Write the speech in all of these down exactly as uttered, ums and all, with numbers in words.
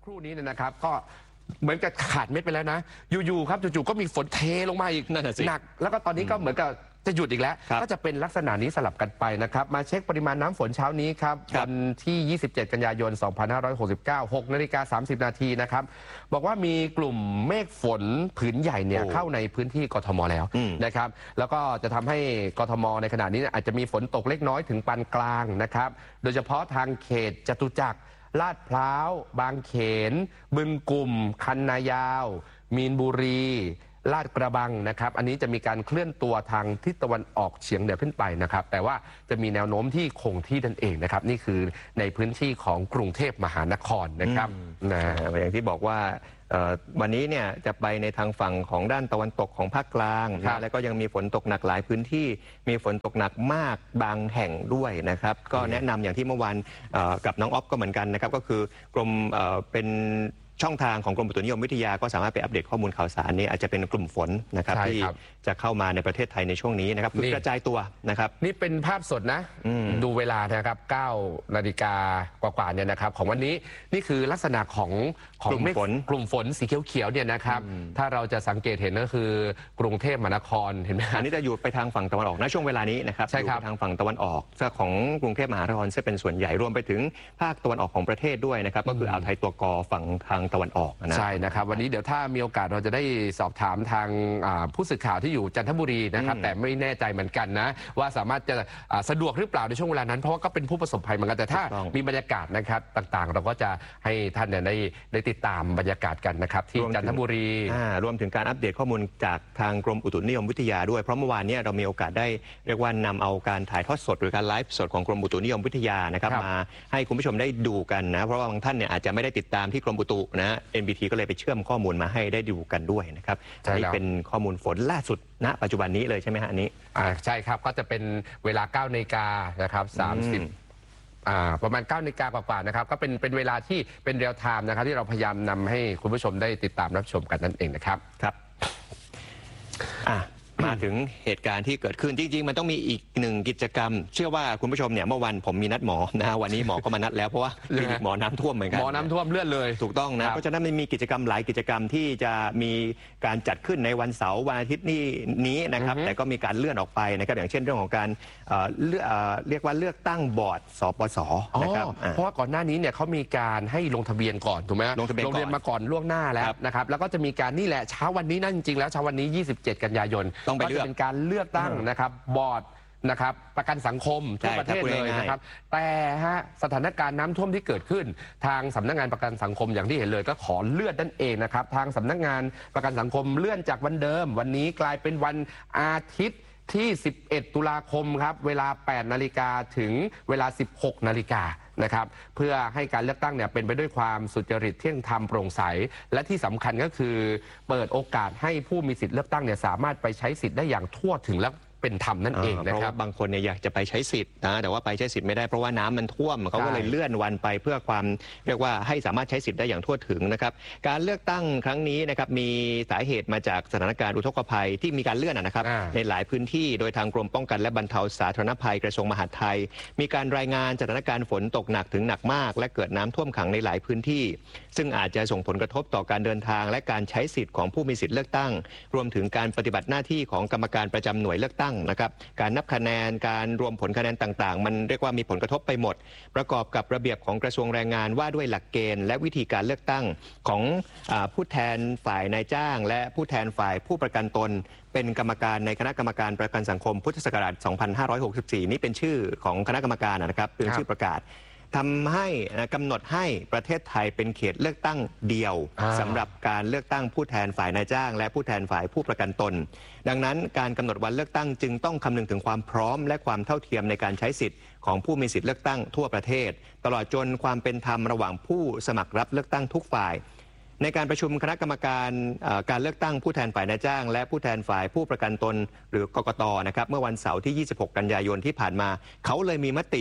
ครู่นี้เนี่ยนะครับก็เหมือนกับขาดเม็ดไปแล้วนะอยู่ๆครับจู่ๆก็มีฝนเทลงมาอีกหนักแล้วก็ตอนนี้ก็เหมือนกับจะหยุดอีกแล้วก็จะเป็นลักษณะนี้สลับกันไปนะครับมาเช็คปริมาณน้ำฝนเช้านี้ครับวันที่ยี่สิบเจ็ดกันยายนสองพันห้าร้อยหกสิบเก้า หกนาฬิกาสามสิบนาทีนะครับบอกว่ามีกลุ่มเมฆฝนผืนใหญ่เนี่ยเข้าในพื้นที่กทมแล้วนะครับแล้วก็จะทำให้กทมในขณะนี้อาจจะมีฝนตกเล็กน้อยถึงปานกลางนะครับโดยเฉพาะทางเขตจตุจักรลาดพร้าวบางเขนบึงกลุ่มคันนายาวมีนบุรีลาดกระบังนะครับอันนี้จะมีการเคลื่อนตัวทางทิศตะวันออกเฉียงเหนือขึ้นไปนะครับแต่ว่าจะมีแนวโน้มที่คงที่นั่นเองนะครับนี่คือในพื้นที่ของกรุงเทพมหานครนะครับนะอย่างที่บอกว่าวันนี้เนี่ยจะไปในทางฝั่งของด้านตะวันตกของภาคกลางนะแล้วก็ยังมีฝนตกหนักหลายพื้นที่มีฝนตกหนักมากบางแห่งด้วยนะครับก็แนะนำอย่างที่เมื่อวานกับน้องอ๊อฟก็เหมือนกันนะครับก็คือกรมเป็นช่องทางของกรมอุตุนิยมวิทยาก็สามารถไปอัปเดตข้อมูลข่าวสารนี้อาจจะเป็นกลุ่มฝนนะครับที่จะเข้ามาในประเทศไทยในช่วงนี้นะครับคือกระจายตัวนะครับนี่เป็นภาพสดนะดูเวลานะครับเก้านาฬิกากว่าๆเนี่ยนะครับของวันนี้นี่คือลักษณะของของกลุ่มฝนกลุ่มฝนสีเขียวๆเนี่ยนะครับถ้าเราจะสังเกตเห็นก็คือกรุงเทพมหานครเห็นไหมอันนี้จะอยู่ไปทางฝั่งตะวันออกนะช่วงเวลานี้นะครับใช่ครับทางฝั่งตะวันออกของกรุงเทพมหานครจะเป็นส่วนใหญ่รวมไปถึงภาคตะวันออกของประเทศด้วยนะครับก็คืออ่าวไทยตัวกอฝั่งทางตะวันออกนะใช่นะครับวันนี้เดี๋ยวถ้ามีโอกาสเราจะได้สอบถามทางผู้สื่อข่าวที่อยู่จันทบุรีนะครับแต่ไม่แน่ใจเหมือนกันนะว่าสามารถจะสะดวกหรือเปล่าในช่วงเวลานั้นเพราะว่าก็เป็นผู้ประสบภัยเหมือนกันแต่ถ้ามีบรรยากาศนะครับต่างๆเราก็จะให้ท่านได้ได้ติดตามบรรยากาศกันนะครับที่จันทบุรีรวมถึงการอัปเดตข้อมูลจากทางกรมอุตุนิยมวิทยาด้วยเพราะเมื่อวานนี้เรามีโอกาสได้เรียกว่านำเอาการถ่ายทอดสดหรือการไลฟ์สดของกรมอุตุนิยมวิทยานะครับมาให้คุณผู้ชมได้ดูกันนะเพราะว่าบางท่านเนี่ยอาจจะไม่ได้ติดตามที่กรมอุตุนะ เอ็น บี ที ก็เลยไปเชื่อมข้อมูลมาให้ได้ดูกันด้วยนะครับนี่เป็นข้อมูลฝนล่าสุดณปัจจุบันนี้เลยใช่ไหมฮะอันนี้อ่าใช่ครับก็จะเป็นเวลาเก้านาฬิกานะครับสามสิบอ่าประมาณเก้านาฬิกากว่าๆนะครับก็เป็นเป็นเวลาที่เป็นเรียลไทม์นะครับที่เราพยายามนำให้คุณผู้ชมได้ติดตามรับชมกันนั่นเองนะครับครับอ่ามาถึงเหตุการณ์ที่เกิดขึ้นจริงๆมันต้องมีอีกหนึ่งกิจกรรมเชื่อว่าคุณผู้ชมเนี่ยเมื่อวันผมมีนัดหมอนะวันนี้หมอก็มานัดแล้วเพราะว่าคลินิกหมอน้ำท่วมเหมือนกันหมอน้ำท่วมเลือดเลยถูกต้องนะเพราะฉะนั้นมันมีกิจกรรมหลายกิจกรรมที่จะมีการจัดขึ้นในวันเสาร์วันอาทิตย์นี้นี้นะครับแต่ก็มีการเลื่อนออกไปนะครับอย่างเช่นเรื่องของการเลือกเรียกว่าเลือกตั้งบอร์ดสปสนะครับเพราะว่าก่อนหน้านี้เนี่ยเขามีการให้ลงทะเบียนก่อนถูกไหมลงทะเบียนลงทะเบียนมาก่อนล่วงหน้าแล้วนะครับแล้วก็จะมีการนี่แหละเช้าวันนี้นั่นจริงๆแล้วเช้าวันนี้ยี่สิบเจ็ดกันยายนต้องไปเลือกเป็นการเลือกตั้งนะครับบอร์ดนะครับประกันสังคมทั่วประเทศเลยนะครับแต่ฮะสถานการณ์น้ำท่วมที่เกิดขึ้นทางสำนักงานประกันสังคมอย่างที่เห็นเลยก็ขอเลื่อนนั่นเองนะครับทางสำนักงานประกันสังคมเลื่อนจากวันเดิมวันนี้กลายเป็นวันอาทิตย์ที่สิบเอ็ดตุลาคมครับเวลาแปดนาฬิกาถึงเวลาสิบหกนาฬิกานะครับเพื่อให้การเลือกตั้งเนี่ยเป็นไปด้วยความสุจริตเที่ยงธรรมโปร่งใสและที่สำคัญก็คือเปิดโอกาสให้ผู้มีสิทธิ์เลือกตั้งเนี่ยสามารถไปใช้สิทธิ์ได้อย่างทั่วถึงและเป็นธรรมนั่นเองนะครับบางคนเนี่ยอยากจะไปใช้สิทธิ์นะแต่ว่าไปใช้สิทธิ์ไม่ได้เพราะว่าน้ำมันท่วมเขาก็เลยเลื่อนวันไปเพื่อความเรียกว่าให้สามารถใช้สิทธิ์ได้อย่างทั่วถึงนะครับการเลือกตั้งครั้งนี้นะครับมีสาเหตุมาจากสถานการณ์อุทกภัยที่มีการเลื่อนนะครับในหลายพื้นที่โดยทางกรมป้องกันและบรรเทาสาธารณภัยกระทรวงมหาดไทยมีการรายงานสถานการณ์ฝนตกหนักถึงหนักมากและเกิดน้ำท่วมขังในหลายพื้นที่ซึ่งอาจจะส่งผลกระทบต่อการเดินทางและการใช้สิทธิ์ของผู้มีสิทธิ์เลือกตั้งรวมถึงการปฏิบัติหน้าที่ของกรรมการประจำหน่วยเลือกตั้งนะครับการนับคะแนนการรวมผลคะแนนต่างๆมันเรียกว่ามีผลกระทบไปหมดประกอบกับระเบียบของกระทรวงแรงงานว่าด้วยหลักเกณฑ์และวิธีการเลือกตั้งของผู้แทนฝ่ายนายจ้างและผู้แทนฝ่ายผู้ประกันตนเป็นกรรมการในคณะกรรมการประกันสังคมพุทธศักราชสองพันห้าร้อยหกสิบสี่นี่เป็นชื่อของคณะกรรมการนะครับเป็นชื่อประกาศทำให้กำหนดให้ประเทศไทยเป็นเขตเลือกตั้งเดียวสำหรับการเลือกตั้งผู้แทนฝ่ายนายจ้างและผู้แทนฝ่ายผู้ประกันตนดังนั้นการกำหนดวันเลือกตั้งจึงต้องคำนึงถึงความพร้อมและความเท่าเทียมในการใช้สิทธิ์ของผู้มีสิทธิ์เลือกตั้งทั่วประเทศตลอดจนความเป็นธรรมระหว่างผู้สมัครรับเลือกตั้งทุกฝ่ายในการประชุมคณะกรรมการการเลือกตั้งผู้แทนฝ่ายนายจ้างและผู้แทนฝ่ายผู้ประกันตนหรือกกต.นะครับเมื่อวันเสาร์ที่ยี่สิบหกกันยายนที่ผ่านมาเขาเลยมีมติ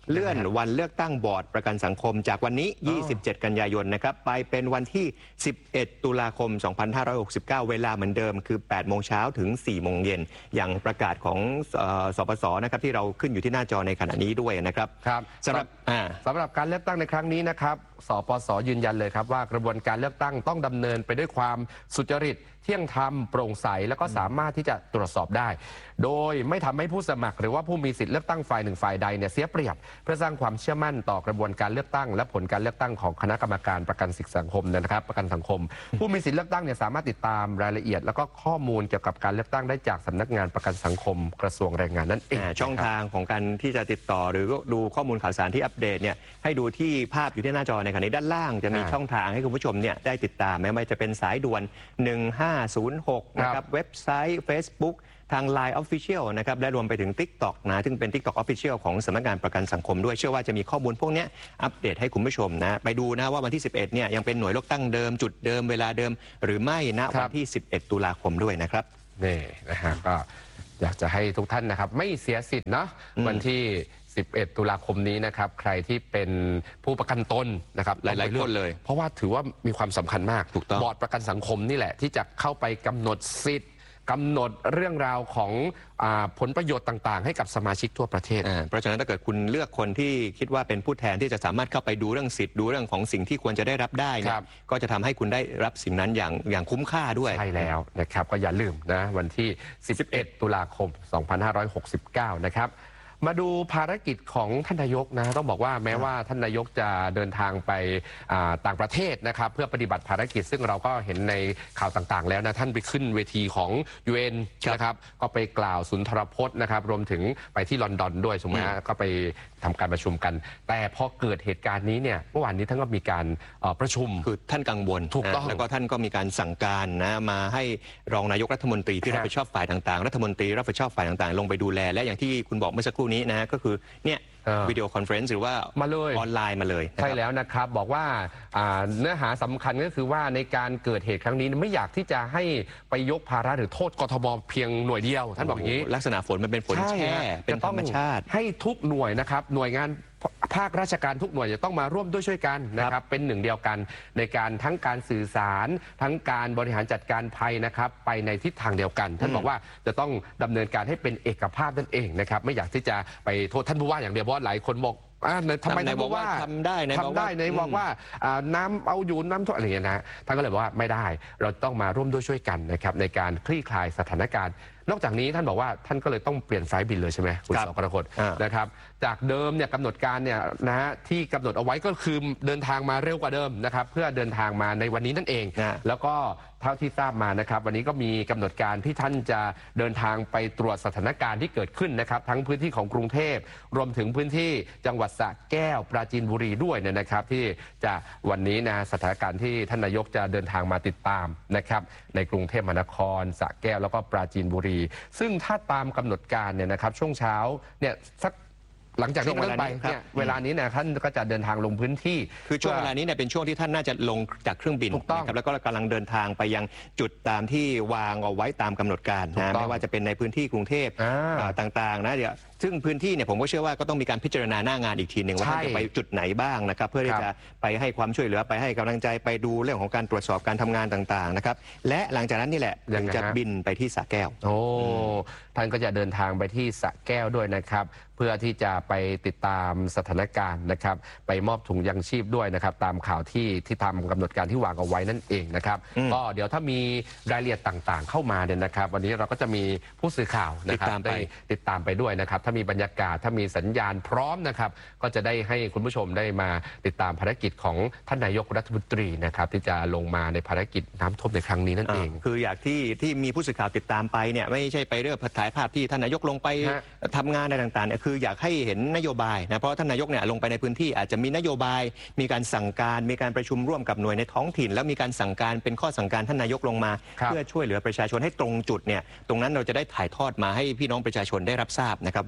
เลื่อนวันเลือกตั้งบอร์ดประกันสังคมจากวันนี้ ยี่สิบเจ็ด กันยายนนะครับไปเป็นวันที่ สิบเอ็ด ตุลาคม สองพันห้าร้อยหกสิบเก้า เวลาเหมือนเดิมคือ แปด โมงเช้าถึง สี่ โมงเย็นอย่างประกาศของสปสนะครับที่เราขึ้นอยู่ที่หน้าจอในขณะนี้ด้วยนะครับครับสำหรับสำหรับการเลือกตั้งในครั้งนี้นะครับสปสยืนยันเลยครับว่ากระบวนการเลือกตั้งต้องดำเนินไปด้วยความสุจริตเที่ยงธรรมโปร่งใสแล้วก็สามารถที่จะตรวจสอบได้ โดยไม่ทำให้ผู้สมัครหรือว่าผู้มีสิทธิ์เลือกตั้งฝ่ายหนึ่งฝ่ายใดเนี่ยเสียเปรียบเพื่อสร้างความเชื่อมั่นต่อกระบวนการเลือกตั้งและผลการเลือกตั้งของคณะกรรมการประกันสิทธิสังคมนะครับประกันสังคม ผู้มีสิทธิเลือกตั้งเนี่ยสามารถติดตามรายละเอียดแล้วก็ข้อมูลเกี่ยวกับการเลือกตั้งได้จากสำนักงานประกันสังคมกระทรวงแรงงานนั่นเองช่องทางของการที่จะติดต่อหรือดูข้อมูลข่าวสารที่อัปเดตเนี่ยให้ดูที่ภาพอยู่ที่หน้าจอในขณะนี้ด้านล่างจะมีช่องทางให้คุณผู้ชมเนี่ยได้ติดตามไม่ว่าจะเป็นสายด่วนหนึ่งห้าศูนย์หกนะครับเว็บไซต์ Facebook ทาง ไลน์ Official นะครับและรวมไปถึง TikTok นะซึ่งเป็น TikTok Official ของสำนักงานประกันสังคมด้วยเชื่อว่าจะมีข้อมูลพวกนี้อัปเดตให้คุณผู้ชมนะไปดูนะว่าวันที่สิบเอ็ดเนี่ยยังเป็นหน่วยเลือกตั้งเดิมจุดเดิมเวลาเดิมหรือไม่ณวันที่สิบเอ็ดตุลาคมด้วยนะครับนี่นะฮะก็อยากจะให้ทุกท่านนะครับไม่เสียสิทธิ์เนาะวันที่สิบเอ็ดตุลาคมนี้นะครับใครที่เป็นผู้ประกันตนนะครับหลายๆคนเลยเพราะว่าถือว่ามีความสำคัญมากถูกต้องบอร์ดประกันสังคมนี่แหละที่จะเข้าไปกำหนดสิทธิ์กำหนดเรื่องราวของผลประโยชน์ต่างๆให้กับสมาชิกทั่วประเทศเพราะฉะนั้นถ้าเกิดคุณเลือกคนที่คิดว่าเป็นผู้แทนที่จะสามารถเข้าไปดูเรื่องสิทธิ์ดูเรื่องของสิ่งที่ควรจะได้รับได้นะก็จะทำให้คุณได้รับสิ่งนั้นอย่างอย่างคุ้มค่าด้วยใช่แล้วนะครับก็อย่าลืมนะวันที่สิบเอ็ดตุลาคมสองพันห้าร้อยหกสิบเก้านะครับมาดูภารกิจของท่านนายกนะต้องบอกว่าแม้ว่าท่านนายกจะเดินทางไปต่างประเทศนะครับเพื่อปฏิบัติภารกิจซึ่งเราก็เห็นในข่าวต่างๆแล้วนะท่านไปขึ้นเวทีของ ยู เอ็น นะครับก็ไปกล่าวสุนทรพจน์นะครับรวมถึงไปที่ลอนดอนด้วยใช่ไหมก็ไปทำการประชุมกันแต่พอเกิดเหตุการณ์นี้เนี่ยเมื่อวานนี้ท่านก็มีการประชุมคือท่านกังวลถูกต้องแล้วก็ท่านก็มีการสั่งการนะมาให้รองนายกรัฐมนตรีที่รับผิดชอบฝ่ายต่างๆรัฐมนตรีรับผิดชอบฝ่ายต่างๆลงไปดูแลและอย่างที่คุณบอกเมื่อสักครู่นี้นะก็คือเนี่ยวิดีโอคอนเฟอเรนซ์หรือว่ามาเลยออนไลน์มาเลยใช่แล้วนะครับบอกว่าเนื้อหาสำคัญก็คือว่าในการเกิดเหตุครั้งนี้ไม่อยากที่จะให้ไปยกภาระหรือโทษกทมเพียงหน่วยเดียวท่านบอกอย่างนี้ลักษณะฝนมันเป็นฝนแช่เป็นธรรมชาติให้ทุกหน่วยนะครับหน่วยงานภาคราชการทุกหน่วยจะต้องมาร่วมด้วยช่วยกันนะครับเป็นหนึ่งเดียวกันในการทั้งการสื่อสารทั้งการบริหารจัดการภัยนะครับไปในทิศทางเดียวกันท่านบอกว่าจะต้องดำเนินการให้เป็นเอกภาพนั่นเองนะครับไม่อยากที่จะไปโทษท่านผู้ว่าอย่างเดียวเพราะหลายคนบอกทำไมท่านบอกว่าทำได้ทำได้ในบอกว่าน้ำเอาอยู่น้ำท่วมอะไรอย่างเงี้ยนะท่านก็เลยบอกว่าไม่ได้เราต้องมาร่วมด้วยช่วยกันนะครับในการคลี่คลายสถานการณ์นอกจากนี้ท่านบอกว่าท่านก็เลยต้องเปลี่ยนไฟล์บินเลยใช่ไหมคุณสกรกฎนะครับจากเดิมเนี่ยกำหนดการเนี่ยนะฮะที่กำหนดเอาไว้ก็คือเดินทางมาเร็วกว่าเดิมนะครับเพื่อเดินทางมาในวันนี้นั่นเองแล้วก็เท่าที่ทราบมานะครับวันนี้ก็มีกำหนดการที่ท่านจะเดินทางไปตรวจสถานการณ์ที่เกิดขึ้นนะครับทั้งพื้นที่ของกรุงเทพรวมถึงพื้นที่จังหวัดสระแก้วปราจีนบุรีด้วยเนี่ยนะครับที่จะวันนี้นะสถานการณ์ที่ท่านนายกจะเดินทางมาติดตามนะครับในกรุงเทพมหานครสระแก้วแล้วก็ปราจีนบุรีซึ่งถ้าตามกำหนดการเนี่ยนะครับช่วงเช้าเนี่ยสักหลังจากนี้ไปเนี่ยเวลานี้เนี่ยท่านก็จะเดินทางลงพื้นที่คือช่วงเวลานี้เนี่ยเป็นช่วงที่ท่านน่าจะลงจากเครื่องบินถูกต้องแล้วก็กำลังเดินทางไปยังจุดตามที่วางเอาไว้ตามกำหนดการนะไม่ว่าจะเป็นในพื้นที่กรุงเทพต่างๆนะเดี๋ยวซึ่งพื้นที่เนี่ยผมก็เชื่อว่าก็ต้องมีการพิจารณาหน้างานอีกทีหนึ่งว่าท่านจะไปจุดไหนบ้างนะครับเพื่อที่จะไปให้ความช่วยเหลือไปให้กำลังใจไปดูเรื่องของการตรวจสอบการทำงานต่างๆนะครับและหลังจากนั้นนี่แหละจะบินไปที่สระแก้วโอ้ท่านก็จะเดินทางไปที่สระแก้วด้วยนะครับเพื่อที่จะไปติดตามสถานการณ์นะครับไปมอบถุงยังชีพด้วยนะครับตามข่าวที่ที่ทำกำหนดการที่วางเอาไว้นั่นเองนะครับก็เดี๋ยวถ้ามีรายละเอียดต่างๆเข้ามาเนี่ยนะครับวันนี้เราก็จะมีผู้สื่อข่าวนะครับได้ติดตามไปด้วยนะครับถ้ามีบรรยากาศถ้ามีสัญญาณพร้อมนะครับก็จะได้ให้คุณผู้ชมได้มาติดตามภารกิจของท่านนายกรัฐมนตรีนะครับที่จะลงมาในภารกิจน้ำท่วมในครั้งนี้นั่นเองคืออยากที่ที่มีผู้สื่อข่าวติดตามไปเนี่ยไม่ใช่ไปเรื่องถ่ายภาพที่ท่านนายกลงไปทำงานอะไรต่างๆคืออยากให้เห็นนโยบายนะเพราะท่านนายกเนี่ยลงไปในพื้นที่อาจจะมีนโยบายมีการสั่งการมีการประชุมร่วมกับหน่วยในท้องถิ่นแล้วมีการสั่งการเป็นข้อสั่งการท่านนายกลงมาเพื่อช่วยเหลือประชาชนให้ตรงจุดเนี่ยตรงนั้นเราจะได้ถ่ายทอดมาให้พี่น้องประชาชนได้รับทราบนะครับว่า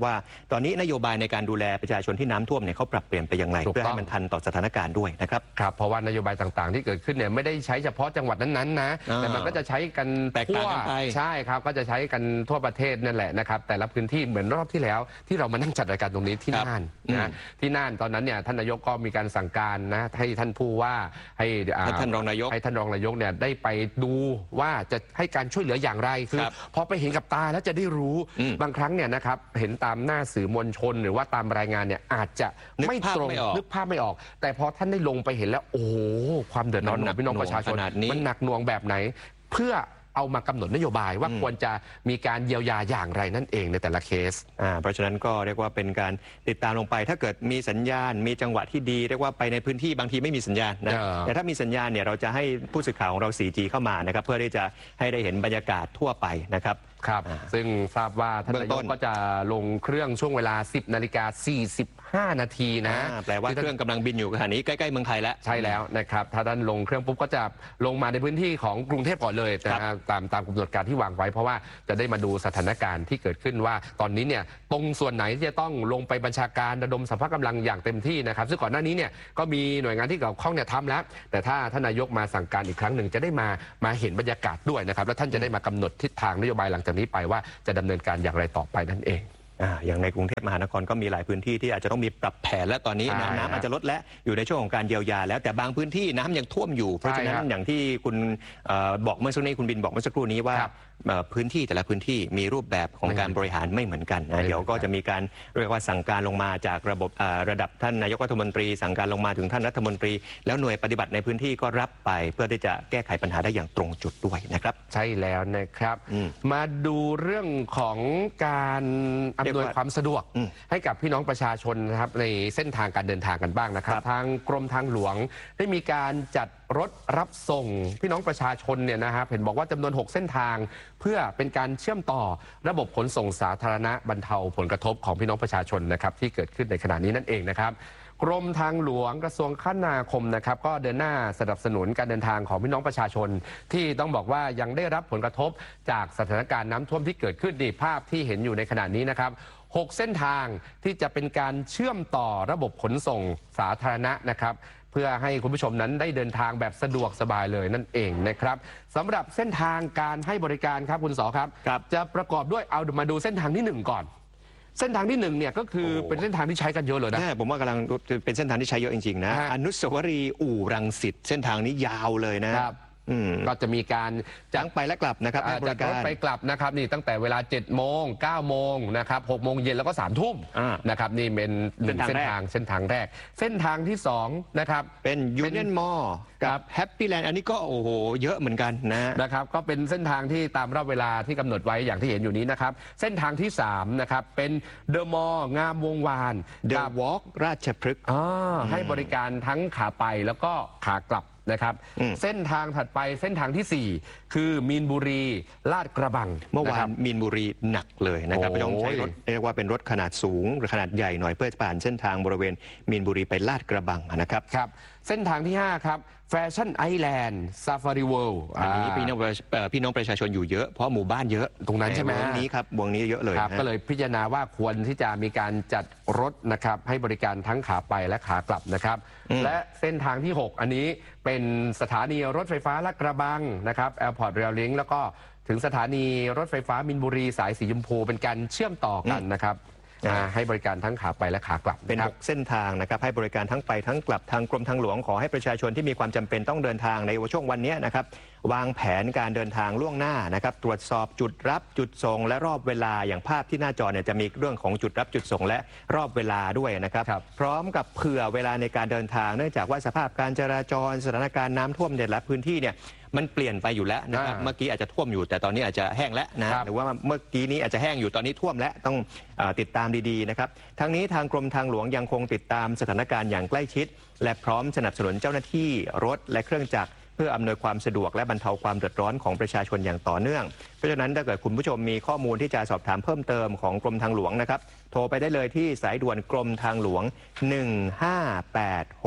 ว่าตอนนี้นโยบายในการดูแลประชาชนที่น้ำท่วมเนี่ยเขาปรับเปลี่ยนไปอย่างไรเพื่อให้มันทันต่อสถานการณ์ด้วยนะครับครับเพราะว่านโยบายต่างๆที่เกิดขึ้นเนี่ยไม่ได้ใช้เฉพาะจังหวัดนั้นๆนะแต่มันก็จะใช้กันแตกต่างกันไปใช่ครับก็จะใช้กันทั่วประเทศนั่นแหละนะครับแต่ละพื้นที่เหมือนรอบที่แล้วที่เรามานั่งจัดรายการตรงนี้ที่น่านนะที่น่านตอนนั้นเนี่ยท่านนายกก็มีการสั่งการนะให้ท่านผู้ว่าให้ท่านรองนายกให้ท่านรองนายกเนี่ยได้ไปดูว่าจะให้การช่วยเหลืออย่างไรคือพอไปเห็นกับตาแล้วจะได้รู้บางครั้งเนี่ยนะครับเห็นตามหน้าสื่อมวลชนหรือว่าตามรายงานเนี่ยอาจจะไม่ตรงนึกภาพไม่ออกแต่พอท่านได้ลงไปเห็นแล้วโอ้ความเดือดร้อนของพี่น้องประชาชนมันหนักหน่วงแบบไหนเพื่อเอามากำหนดนโยบายว่าควรจะมีการเยียวยาอย่างไรนั่นเองในแต่ละเคสอ่าเพราะฉะนั้นก็เรียกว่าเป็นการติดตามลงไปถ้าเกิดมีสัญญาณมีจังหวะที่ดีเรียกว่าไปในพื้นที่บางทีไม่มีสัญญาณนะแต่ถ้ามีสัญญาณเนี่ยเราจะให้ผู้สื่อข่าวของเรา โฟร์จี เข้ามานะครับเพื่อที่จะให้ได้เห็นบรรยากาศทั่วไปนะครับครับซึ่งทราบว่าท่านนายกก็จะลงเครื่องช่วงเวลา สิบนาฬิกาสี่สิบห้านาทีนะแปลว่าเครื่องกำลังบินอยู่ขณะนี้ใกล้ๆเมืองไทยแล้วใช่แล้วนะครับถ้าท่านลงเครื่องปุ๊บก็จะลงมาในพื้นที่ของกรุงเทพก่อนเลยแต่ตามตามกำหนดการที่วางไว้เพราะว่าจะได้มาดูสถานการณ์ที่เกิดขึ้นว่าตอนนี้เนี่ยตรงส่วนไหนที่จะต้องลงไปบัญชาการระดมสรรพกำลังอย่างเต็มที่นะครับซึ่งก่อนหน้านี้เนี่ยก็มีหน่วยงานที่เกี่ยวข้องเนี่ยทำแล้วแต่ถ้าท่านนายกมาสั่งการอีกครั้งหนึ่งจะได้มามาเห็นบรรยากาศด้วยนะครับแล้วท่านจะได้มากำหนดทิศทางนโยบายหลังจากนี้ไปว่าจะดำเนินการอย่างไรต่อไปนั่นเองอ่าอย่างในกรุงเทพมหานครก็มีหลายพื้นที่ที่อาจจะต้องมีปรับแผนและตอนนี้น้ำอาจจะลดและอยู่ในช่วงของการเยียวยาแล้วแต่บางพื้นที่น้ำยังท่วมอยู่เพราะฉะนั้นอย่างที่คุณบอกเมื่อสักครู่นี้คุณบินบอกเมื่อสักครู่นี้ว่าพื้นที่แต่ละพื้นที่มีรูปแบบของการบริหารไม่เหมือนกันนะเดี๋ยวก็จะมีการเรียกว่าสั่งการลงมาจากระบบระดับท่านนายกรัฐมนตรีสั่งการลงมาถึงท่านรัฐมนตรีแล้วหน่วยปฏิบัติในพื้นที่ก็รับไปเพื่อที่จะแก้ไขปัญหาได้อย่างตรงจุดด้วยนะครับใช่แล้วนะครับมาดูเรื่องของการอำนวยความสะดวกให้กับพี่น้องประชาชนนะครับในเส้นทางการเดินทางกันบ้างนะครับทางกรมทางหลวงได้มีการจัดรถรับส่งพี่น้องประชาชนเนี่ยนะครับเห็นบอกว่าจำนวนหกเส้นทางเพื่อเป็นการเชื่อมต่อระบบขนส่งสาธารณะบรรเทาผลกระทบของพี่น้องประชาชนนะครับที่เกิดขึ้นในขณะนี้นั่นเองนะครับกรมทางหลวงกระทรวงคมนาคมนะครับก็เดินหน้าสนับสนุนการเดินทางของพี่น้องประชาชนที่ต้องบอกว่ายังได้รับผลกระทบจากสถานการณ์น้ำท่วมที่เกิดขึ้นในภาพที่เห็นอยู่ในขณะนี้นะครับหกเส้นทางที่จะเป็นการเชื่อมต่อระบบขนส่งสาธารณะนะครับเพื่อให้คุณผู้ชมนั้นได้เดินทางแบบสะดวกสบายเลยนั่นเองนะครับสำหรับเส้นทางการให้บริการครับคุณสอครับจะประกอบด้วยเอามาดูเส้นทางที่หนึ่งก่อนเส้นทางที่หนึ่งเนี่ยก็คือเป็นเส้นทางที่ใช้กันเยอะเลยนะผมว่ากำลังเป็นเส้นทางที่ใช้เยอะจริงๆนะอนุสาวรีย์อู่รังสิตเส้นทางนี้ยาวเลยนะก็จะมีการจังไปและกลับนะครับจัดรถไปกลับนะครับนี่ตั้งแต่เวลาเจ็ดโมงเก้าโมงนะครับหกโมงเย็นแล้วก็สามทุ่มนะครับนี่เป็นหนึ่งเส้นทางเส้นทางแรกเส้นทางที่สองนะครับเป็นยูเนียนมอลล์กับแฮปปี้แลนด์อันนี้ก็โอ้โหเยอะเหมือนกันนะนะครับก็เป็นเส้นทางที่ตามรอบเวลาที่กำหนดไว้อย่างที่เห็นอยู่นี้นะครับเส้นทางที่สามนะครับเป็นเดอะมอลล์งามวงวานเดอะวอล์กราชพฤกษ์ให้บริการทั้งขาไปแล้วก็ขากลับนะครับเส้นทางถัดไปเส้นทางที่สี่คือมีนบุรีลาดกระบังเมื่อวานมีนบุรีหนักเลยนะครับต้องใช้รถเรียกว่าเป็นรถขนาดสูงหรือขนาดใหญ่หน่อยเพื่อผ่านเส้นทางบริเวณมีนบุรีไปลาดกระบังนะครับครับเส้นทางที่ห้าครับแฟชั่นไอแลนด์ซาฟารีเวิลด์อันนี้พี่น้องพี่น้องประชาชนอยู่เยอะเพราะหมู่บ้านเยอะตรงนั้นใช่ไหมวงนี้ครับวงนี้เยอะเลยก็เลยพิจารณาว่าควรที่จะมีการจัดรถนะครับให้บริการทั้งขาไปและขากลับนะครับและเส้นทางที่หกอันนี้เป็นสถานีรถไฟฟ้าลาดกระบังนะครับแอร์พอร์ตเรลลิงก์แล้วก็ถึงสถานีรถไฟฟ้ามินบุรีสายสีชมพูเป็นการเชื่อมต่อกันนะครับให้บริการทั้งขาไปและขากลับเป็นหกเส้นทางนะครับให้บริการทั้งไปทั้งกลับทางกรมทางหลวงขอให้ประชาชนที่มีความจำเป็นต้องเดินทางในช่วงวันนี้นะครับวางแผนการเดินทางล่วงหน้านะครับตรวจสอบจุดรับจุดส่งและรอบเวลาอย่างภาพที่หน้าจอเนี่ยจะมีเรื่องของจุดรับจุดส่งและรอบเวลาด้วยนะครับพร้อมกับเผื่อเวลาในการเดินทางเนื่องจากว่าสภาพการจราจรสถานการณ์น้ำท่วมในแต่ละพื้นที่เนี่ยมันเปลี่ยนไปอยู่แล้วนะครับเมื่อกี้อาจจะท่วมอยู่แต่ตอนนี้อาจจะแห้งแล้วนะหรือว่าเมื่อกี้นี้อาจจะแห้งอยู่ตอนนี้ท่วมแล้วต้องติดตามดีๆนะครับทั้งนี้ทางกรมทางหลวงยังคงติดตามสถานการณ์อย่างใกล้ชิดและพร้อมสนับสนุนเจ้าหน้าที่รถและเครื่องจักรเพื่ออำนวยความสะดวกและบรรเทาความเดือดร้อนของประชาชนอย่างต่อเนื่องเพราะฉะนั้นถ้าเกิดคุณผู้ชมมีข้อมูลที่จะสอบถามเพิ่มเติมของกรมทางหลวงนะครับโทรไปได้เลยที่สายด่วนกรมทางหลวงหนึ่งห้าแปดหก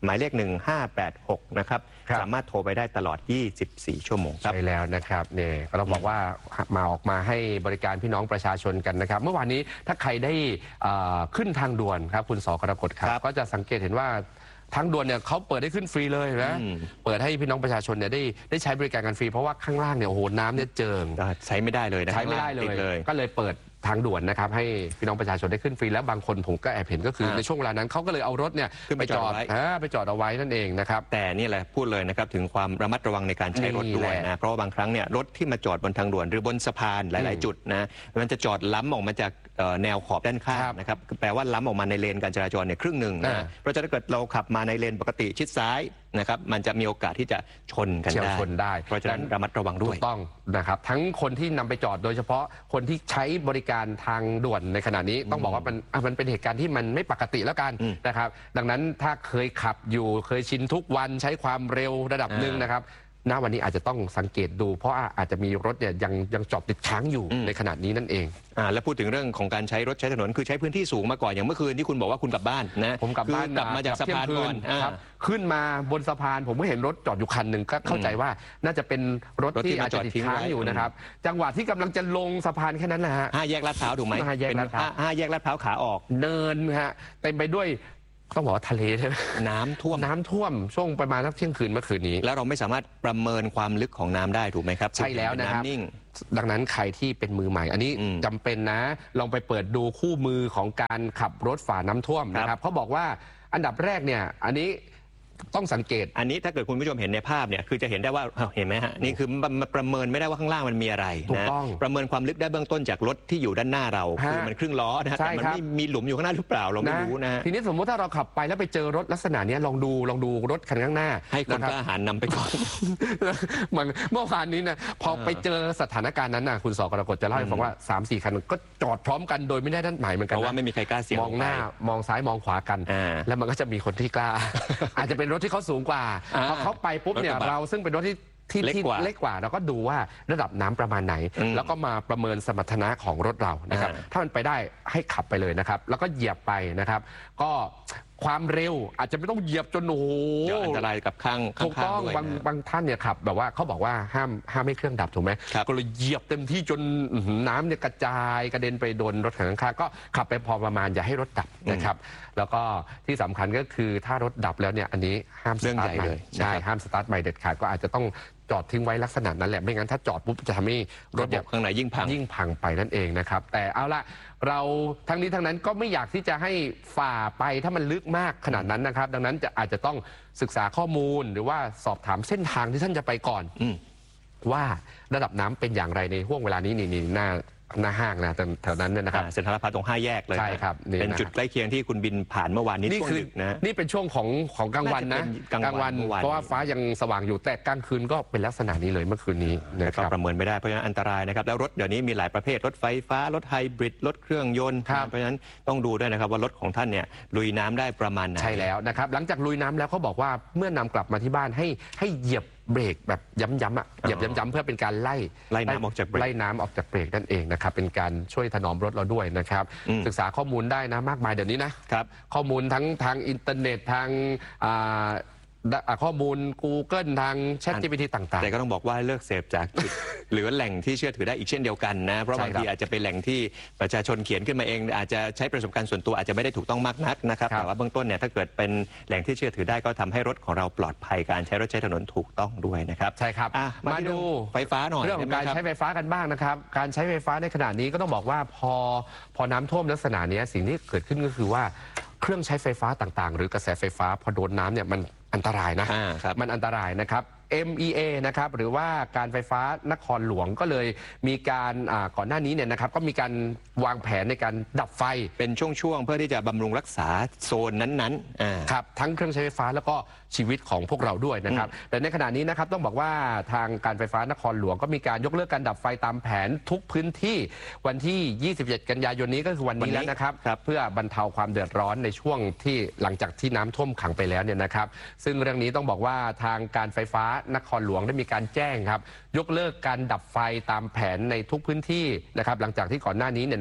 หมายเลขหนึ่งห้าแปดหกนะครับสามารถโทรไปได้ตลอดยี่สิบสี่ชั่วโมงครับใช่แล้วนะครับเนี่ยเราบอกว่ามาออกมาให้บริการพี่น้องประชาชนกันนะครับเมื่อวานนี้ถ้าใครได้ขึ้นทางด่วนครับคุณสกรกฎครับก็จะสังเกตเห็นว่าทางด่วนเนี่ยเขาเปิดให้ขึ้นฟรีเลยนะเปิดให้พี่น้องประชาชนเนี่ยได้ได้ใช้บริการกันฟรีเพราะว่าข้างล่างเนี่ยโอ้โหน้ำเนี่ยเจิ่งใช้ไม่ได้เลยนะใช้ไม่ได้เลยก็เลยเปิดทางด่วนนะครับให้พี่น้องประชาชนได้ขึ้นฟรีแล้วบางคนผมก็แอบเห็นก็คือในช่วงเวลานั้นเขาก็เลยเอารถเนี่ยไปจอดไปจอดเอาไว้นั่นเองนะครับแต่นี่แหละพูดเลยนะครับถึงความระมัดระวังในการใช้รถด้วยนะเพราะว่าบางครั้งเนี่ยรถที่มาจอดบนทางด่วนหรือบนสะพานหลายๆจุดนะมันจะจอดล้ำออกมาจากแนวขอบด้านข้างนะครับแปลว่าล้ำออกมาในเลนการจราจรเนี่ยครึ่งหนึ่งนะเพราะฉะนั้นถ้าเกิดเราขับมาในเลนปกติชิดซ้ายนะครับมันจะมีโอกาสที่จะชนกันได้เพราะฉะนั้นระมัดระวังด้วยถูกต้องนะครับทั้งคนที่นำไปจอดโดยเฉพาะคนที่ใช้บริการทางด่วนในขณะนี้ต้องบอกว่ามันมันเป็นเหตุการณ์ที่มันไม่ปกติแล้วกันนะครับดังนั้นถ้าเคยขับอยู่เคยชินทุกวันใช้ความเร็วระดับหนึ่งนะครับณวันนี้อาจจะต้องสังเกตดูเพราะอาจจะมีรถเนี่ยยังยังจอดติดค้างอยู่ในขณะนี้นั่นเองอ่าแล้วพูดถึงเรื่องของการใช้รถใช้ถนนคือใช้พื้นที่สูงมาก่อนอย่างเมื่อคืนที่คุณบอกว่าคุณกลับบ้านนะผมกลับบ้านกลับมาจากสะพานก่อนครับขึ้นมาบนสะพานผมก็เห็นรถจอดอยู่คันหนึ่งก็เข้าใจว่าน่าจะเป็นรถที่อาจจะติดค้างอยู่นะครับจังหวะที่กำลังจะลงสะพานแค่นั้นแหละฮะห้าแยกลาดพร้าวถูกไหมห้าแยกลาดพร้าวห้าแยกลาดพร้าวขาออกเนินฮะเต็มไปด้วยต้องบอกว่าทะเลใช่ไหมน้ำท่วมน้ำท่วมช่วงประมาณสักเที่ยงคืนเมื่อคืนนี้แล้วเราไม่สามารถประเมินความลึกของน้ำได้ถูกไหมครับใช่แล้วนะครับดังนั้นใครที่เป็นมือใหม่อันนี้จำเป็นนะลองไปเปิดดูคู่มือของการขับรถฝ่าน้ำท่วมนะครับเขาบอกว่าอันดับแรกเนี่ยอันนี้ต้องสังเกตอันนี้ถ้าเกิดคุณผู้ชมเห็นในภาพเนี่ยคือจะเห็นได้ว่าเห็นไหมฮะนี่คือมันประเมินไม่ได้ว่าข้างล่างมันมีอะไรนะประเมินความลึกได้เบื้องต้นจากรถที่อยู่ด้านหน้าเราคือมันครึ่งล้อนะแต่มันไม่มีหลุมอยู่ข้างหน้าหรือเปล่าเราไม่รู้นะทีนี้สมมติถ้าเราขับไปแล้วไปเจอรถลักษณะนี้ลองดูลองดูรถคันข้างหน้าให้คนกล้าหาญนำไปก่อนเมื่อวานนี้นะพอไปเจอสถานการณ์นั้นนะคุณสกรกฎจะเล่าให้ฟังว่า สามสี่ คันก็จอดพร้อมกันโดยไม่ได้นัดหมายเหมือนกันเพราะว่าไม่มีใครกล้าเสี่ยงมองหน้ามองซ้ายมองขวากันแล้วมันก็จะมีคนที่กล้าอาจจะเป็นรถที่เขาสูงกว่าพอเขาไปปุ๊บเนี่ยเราซึ่งเป็นรถที่ที่เล็กกว่าเล็กกว่าเราก็ดูว่าระดับน้ำประมาณไหนแล้วก็มาประเมินสมรรถนะของรถเรานะครับถ้ามันไปได้ให้ขับไปเลยนะครับแล้วก็เหยียบไปนะครับก็ความเร็วอาจจะไม่ต้องเหยียบจนโอ้โหอันตรายกับข้างถูกต้องบางบางท่านเนี่ยขับแบบว่าเขาบอกว่าห้ามห้ามให้เครื่องดับถูกไหมก็เลยเหยียบเต็มที่จนน้ำเนี่ยกระจายกระเด็นไปโดนรถข้างๆก็ขับไปพอประมาณอย่าให้รถดับนะครับแล้วก็ที่สำคัญก็คือถ้ารถดับแล้วเนี่ยอันนี้ห้ามสตาร์ทใหม่ใช่ห้ามสตาร์ทใหม่เด็ดขาดก็อาจจะต้องจอดทิ้งไว้ลักษณะนั้นแหละไม่งั้นถ้าจอดปุ๊บจะทำให้รถข้างในยิ่งพังยิ่งพังไปนั่นเองนะครับแต่เอาละเราทั้งนี้ทั้งนั้นก็ไม่อยากที่จะให้ฝ่าไปถ้ามันลึกมากขนาดนั้นนะครับดังนั้นจะอาจจะต้องศึกษาข้อมูลหรือว่าสอบถามเส้นทางที่ท่านจะไปก่อนว่าระดับน้ำเป็นอย่างไรในห่วงเวลานี้นี่หน้าหน้าห้างนะแถวนั้นเนี่ยนะครับเซ็นทรัลลาดพร้าวตรงห้าแยกเลยใช่ครับเป็นจุดใกล้เคียงที่คุณบินผ่านเมื่อวานนี้นี่คือนะนี่เป็นช่วงของของกลางวันนะกลางวันเพราะว่าฟ้ายังสว่างอยู่แต่กลางคืนก็เป็นลักษณะนี้เลยเมื่อคืนนี้นะครับประเมินไม่ได้เพราะฉะนั้นอันตรายนะครับแล้วรถเดี๋ยวนี้มีหลายประเภทรถไฟฟ้ารถไฮบริดรถเครื่องยนต์เพราะฉะนั้นต้องดูด้วยนะครับว่ารถของท่านเนี่ยลุยน้ำได้ประมาณไหนใช่แล้วนะครับหลังจากลุยน้ำแล้วเขาบอกว่าเมื่อนำกลับมาที่บ้านให้ให้เหยียบเบรกแบบย้ำๆอ่ะเหยียบย้ำๆเพื่อเป็นการไล่ไล่น้ำออกจากเบรกไล่น้ำออกจากเบรกนั่นเองนะครับเป็นการช่วยถนอมรถเราด้วยนะครับศึกษาข้อมูลได้นะมากมายเดี๋ยวนี้นะครับข้อมูลทั้งทางอินเทอร์เน็ตทางข้อมูล Google ทาง แชท จี พี ที ต่างๆแต่ก็ต้องบอกว่าเลิกเสพจากจุดหรือแหล่งที่เชื่อถือได้อีกเช่นเดียวกันนะเพราะบางทีอาจจะเป็นแหล่งที่ประชาชนเขียนขึ้นมาเองอาจจะใช้ประสบการณ์ส่วนตัวอาจจะไม่ได้ถูกต้องมากนักนะครับแต่ว่าเบื้องต้นเนี่ยถ้าเกิดเป็นแหล่งที่เชื่อถือได้ก็ทำให้รถของเราปลอดภัยการใช้รถใช้ถนนถูกต้องด้วยนะครับใช่ครับมาดูไฟฟ้าหน่อยเรื่องของการใช้ไฟฟ้ากันบ้างนะครับการใช้ไฟฟ้าในขณะนี้ก็ต้องบอกว่าพอพอน้ำท่วมลักษณะนี้สิ่งที่เกิดขึ้นก็คือว่าเครื่องใช้ไฟฟ้าต่างๆหรือกระแสไฟฟ้าพอโดนน้ำเนี่ยมันอันตรายนะมันอันตรายนะครับ เอ็ม อี เอ นะครับหรือว่าการไฟฟ้านครหลวงก็เลยมีการก่อนหน้านี้เนี่ยนะครับก็มีการวางแผนในการดับไฟเป็นช่วงๆเพื่อที่จะบำรุงรักษาโซนนั้นๆครับทั้งเครื่องใช้ไฟฟ้าแล้วก็ชีวิตของพวกเราด้วยนะครับแต่ในขณะนี้นะครับต้องบอกว่าทางการไฟฟ้านครหลวงก็มีการยกเลิกการดับไฟตามแผนทุกพื้นที่วันที่ยี่สิบเจ็ดกันยายนนี้ก็คือวันนี้แล้วนะครับเพื่อบรรเทาความเดือดร้อนในช่วงที่หลังจากที่น้ำท่วมขังไปแล้วเนี่ยนะครับซึ่งเรื่องนี้ต้องบอกว่าทางการไฟฟ้านครหลวงได้มีการแจ้งครับยกเลิกการดับไฟตามแผนในทุกพื้นที่นะครับหลังจากที่ก่อนหน้านี้เนี่ย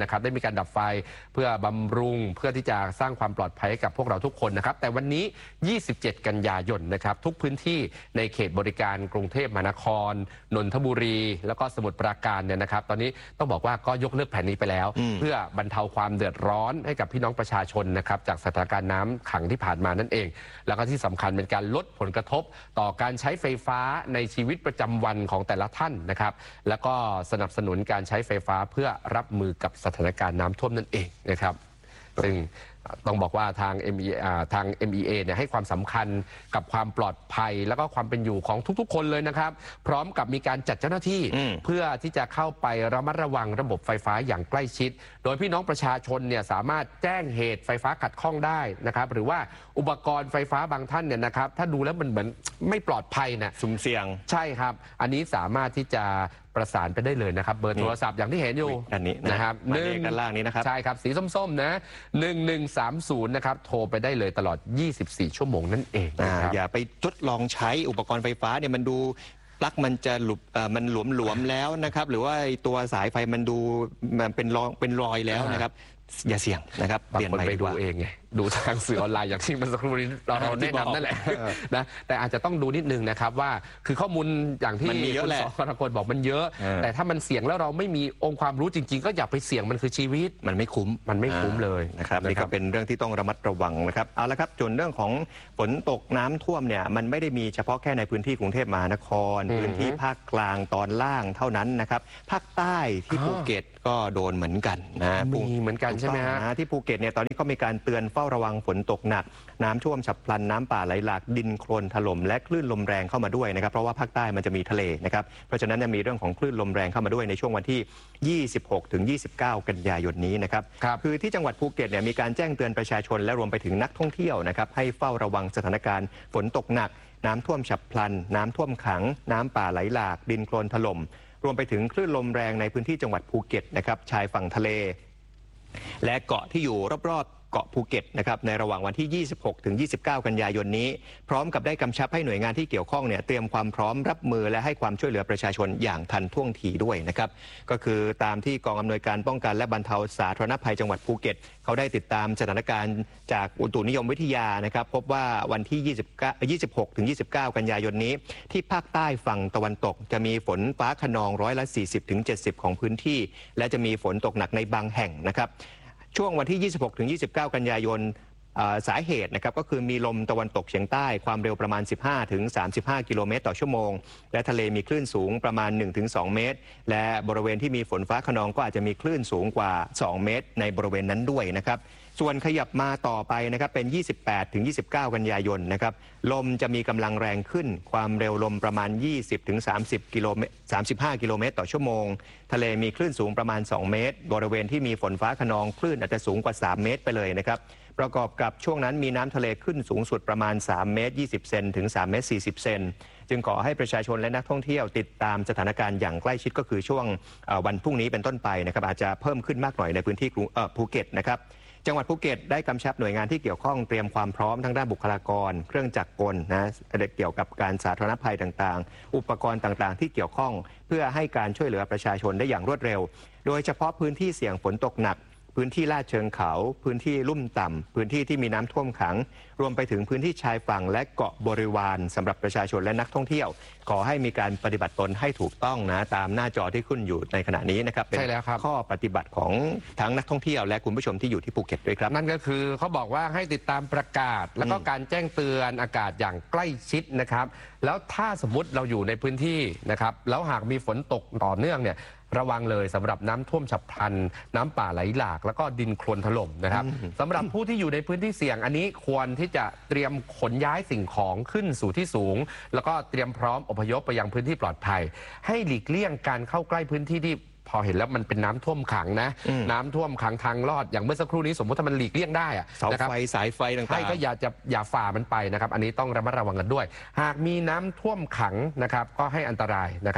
นะครับได้มีการดับไฟเพื่อบำรุงเพื่อที่จะสร้างความปลอดภัยให้กับพวกเราทุกคนนะครับแต่วันนี้ยี่สิบเจ็ดกันยายนนะครับทุกพื้นที่ในเขตบริการกรุงเทพมหานครนนทบุรีแล้วก็สมุทรปราการเนี่ยนะครับตอนนี้ต้องบอกว่าก็ยกเลิกแผนนี้ไปแล้วเพื่อบรรเทาความเดือดร้อนให้กับพี่น้องประชาชนนะครับจากสถานการณ์น้ำขังที่ผ่านมานั่นเองแล้วก็ที่สำคัญเป็นการลดผลกระทบต่อการใช้ไฟฟ้าในชีวิตประจำวันของแต่ละท่านนะครับแล้วก็สนับสนุนการใช้ไฟฟ้าเพื่อรับมือกับสถานการณ์น้ำท่วมนั่นเองนะครับซึ่งต้องบอกว่าทาง เอ็ม อี เอ ทาง เอ็ม อี เอ เนี่ยให้ความสำคัญกับความปลอดภัยแล้วก็ความเป็นอยู่ของทุกๆคนเลยนะครับพร้อมกับมีการจัดเจ้าหน้าที่เพื่อที่จะเข้าไประมัดระวังระบบไฟฟ้าอย่างใกล้ชิดโดยพี่น้องประชาชนเนี่ยสามารถแจ้งเหตุไฟฟ้าขัดข้องได้นะครับหรือว่าอุปกรณ์ไฟฟ้าบางท่านเนี่ยนะครับถ้าดูแล้วมันเหมือนไม่ปลอดภัยนะสุ่มเสี่ยงใช่ครับอันนี้สามารถที่จะประสานไปได้เลยนะครับเบอร์โทรศัพท์อย่างที่เห็นอยู่อันนี้นะครับหนึ่งด้านล่างนี้นะครับใช่ครับสีส้มๆนะหนึ่งหนึ่งสามศูนย์นะครับโทรไปได้เลยตลอดยี่สิบสี่ชั่วโมงนั่นเองนะครับอย่าไปทดลองใช้อุปกรณ์ไฟฟ้าเนี่ยมันดูปลั๊กมันจะหลุดมันหลวมๆแล้วนะครับหรือว่าตัวสายไฟมันดูมันเป็นรอยเป็นรอยแล้วนะครับอย่าเสี่ยงนะครับเปลี่ยนไปดูเองไงดูทางสื่อออนไลน์อย่างที่เมื่อสักครู่นี้เราแนะนำนั่นแหละนะแต่อาจจะต้องดูนิดนึงนะครับว่าคือข้อมูลอย่างที่คุณสกลบอกมันเยอะแต่ถ้ามันเสี่ยงแล้วเราไม่มีองค์ความรู้จริงๆก็อย่าไปเสี่ยงมันคือชีวิตมันไม่คุ้มมันไม่คุ้มเลยนะครับนี่ก็เป็นเรื่องที่ต้องระมัดระวังนะครับเอาละครับจนเรื่องของฝนตกน้ำท่วมเนี่ยมันไม่ได้มีเฉพาะแค่ในพื้นที่กรุงเทพมหานครพื้นที่ภาคกลางตอนล่างเท่านั้นนะครับภาคใต้ที่ภูเก็ตก็โดนเหมือนกันนะมีเหมือนกันใช่ไหมฮะที่ภูเก็ตเนี่ยตอนนี้ก็มีการเตือนเฝ้าระวังฝนตกหนักน้ำท่วมฉับพลันน้ำป่าไหลหลากดินโคลนถล่มและคลื่นลมแรงเข้ามาด้วยนะครับเพราะว่าภาคใต้มันจะมีทะเลนะครับเพราะฉะนั้นจะมีเรื่องของคลื่นลมแรงเข้ามาด้วยในช่วงวันที่ยี่สิบหกถึงยี่สิบเก้ากันยายนนี้นะครับคือที่จังหวัดภูเก็ตเนี่ยมีการแจ้งเตือนประชาชนและรวมไปถึงนักท่องเที่ยวนะครับให้เฝ้าระวังสถานการณ์ฝนตกหนักน้ำท่วมฉับพลันน้ำท่วมขังน้ำป่าไหลหลากดินโคลนถล่มรวมไปถึงคลื่นลมแรงในพื้นที่จังหวัดภูเก็ตนะครับชายฝั่งทะเลและเกาะที่อยู่รอบๆเกาะภูเก็ตนะครับในระหว่างวันที่ยี่สิบหกถึงยี่สิบเก้ากันยายนนี้พร้อมกับได้กำชับให้หน่วยงานที่เกี่ยวข้องเนี่ยเตรียมความพร้อมรับมือและให้ความช่วยเหลือประชาชนอย่างทันท่วงทีด้วยนะครับก็คือตามที่กองอำนวยการป้องกันและบรรเทาสาธารณภัยจังหวัดภูเก็ตเขาได้ติดตามสถานการณ์จากอุตุนิยมวิทยานะครับพบว่าวันที่ยี่สิบหกถึงยี่สิบเก้ากันยายนนี้ที่ภาคใต้ฝั่งตะวันตกจะมีฝนฟ้าคะนองร้อยละสี่สิบถึงเจ็ดสิบของพื้นที่และจะมีฝนตกหนักในบางแห่งนะครับช่วงวันที่ยี่สิบหกถึงยี่สิบเก้ากันยายนสาเหตุนะครับก็คือมีลมตะวันตกเฉียงใต้ความเร็วประมาณ สิบห้าถึงสามสิบห้า กิโลเมตรต่อชั่วโมงและทะเลมีคลื่นสูงประมาณ หนึ่งถึงสอง เมตรและบริเวณที่มีฝนฟ้าคะนองก็อาจจะมีคลื่นสูงกว่าสองเมตรในบริเวณนั้นด้วยนะครับส่วนขยับมาต่อไปนะครับเป็นยี่สิบแปดถึงยี่สิบเก้ากันยายนนะครับลมจะมีกำลังแรงขึ้นความเร็วลมประมาณ ยี่สิบถึงสามสิบ กิโลเมตรสามสิบห้า กิโลเมตรต่อชั่วโมงทะเลมีคลื่นสูงประมาณสองเมตรบริเวณที่มีฝนฟ้าคะนองคลื่นอาจจะสูงกว่าสามเมตรไปเลยนะครับประกอบกับช่วงนั้นมีน้ำทะเลขึ้นสูงสุดประมาณสามเมตรยี่สิบเซนถึงสามเมตรสี่สิบเซนจึงขอให้ประชาชนและนักท่องเที่ยวติดตามสถานการณ์อย่างใกล้ชิดก็คือช่วงวันพรุ่งนี้เป็นต้นไปนะครับอาจจะเพิ่มขึ้นมากหน่อยในพื้นที่ภูเก็ตนะครับจังหวัดภูเก็ตได้กำชับหน่วยงานที่เกี่ยวข้องเตรียมความพร้อมทั้งด้านบุคลากรเครื่องจักรกลนะเกี่ยวกับการสาธารณภัยต่างๆอุปกรณ์ต่างๆที่เกี่ยวข้องเพื่อให้การช่วยเหลือประชาชนได้อย่างรวดเร็วโดยเฉพาะพื้นที่เสี่ยงฝนตกหนักพื้นที่ลาดเชิงเขาพื้นที่ลุ่มต่ำพื้นที่ที่มีน้ำท่วมขังรวมไปถึงพื้นที่ชายฝั่งและเกาะบริวารสำหรับประชาชนและนักท่องเที่ยวขอให้มีการปฏิบัติตนให้ถูกต้องนะตามหน้าจอที่ขึ้นอยู่ในขณะนี้นะครับเป็นข้อปฏิบัติของทั้งนักท่องเที่ยวและคุณผู้ชมที่อยู่ที่ภูเก็ตด้วยครับนั่นก็คือเขาบอกว่าให้ติดตามประกาศแล้วก็การแจ้งเตือนอากาศอย่างใกล้ชิดนะครับแล้วถ้าสมมุติเราอยู่ในพื้นที่นะครับแล้วหากมีฝนตกต่อเนื่องเนี่ยระวังเลยสำหรับน้ำท่วมฉับพลันน้ำป่าไหลหลากแล้วก็ดินโคลนถล่มนะครับสำหรับผู้ที่อยู่ในพื้นที่เสี่ยงอันนี้ควรที่จะเตรียมขนย้ายสิ่งของขึ้นสู่ที่สูงแล้วก็เตรียมพร้อมอพยพไปยังพื้นที่ปลอดภัยให้หลีกเลี่ยงการเข้าใกล้พื้นที่ที่พอเห็นแล้วมันเป็นน้ำท่วมขังนะน้ำท่วมขังทางลอดอย่างเมื่อสักครู่นี้สมมติถ้ามันหลีกเลี่ยงได้อะเสาไฟสายไฟต่างๆใช่ก็อย่าจะอย่าฝ่ามันไปนะครับอันนี้ต้องระมัดระวังกันด้วยหากมีน้ำท่วมขังนะครับก็ให้อันตรายนะครับ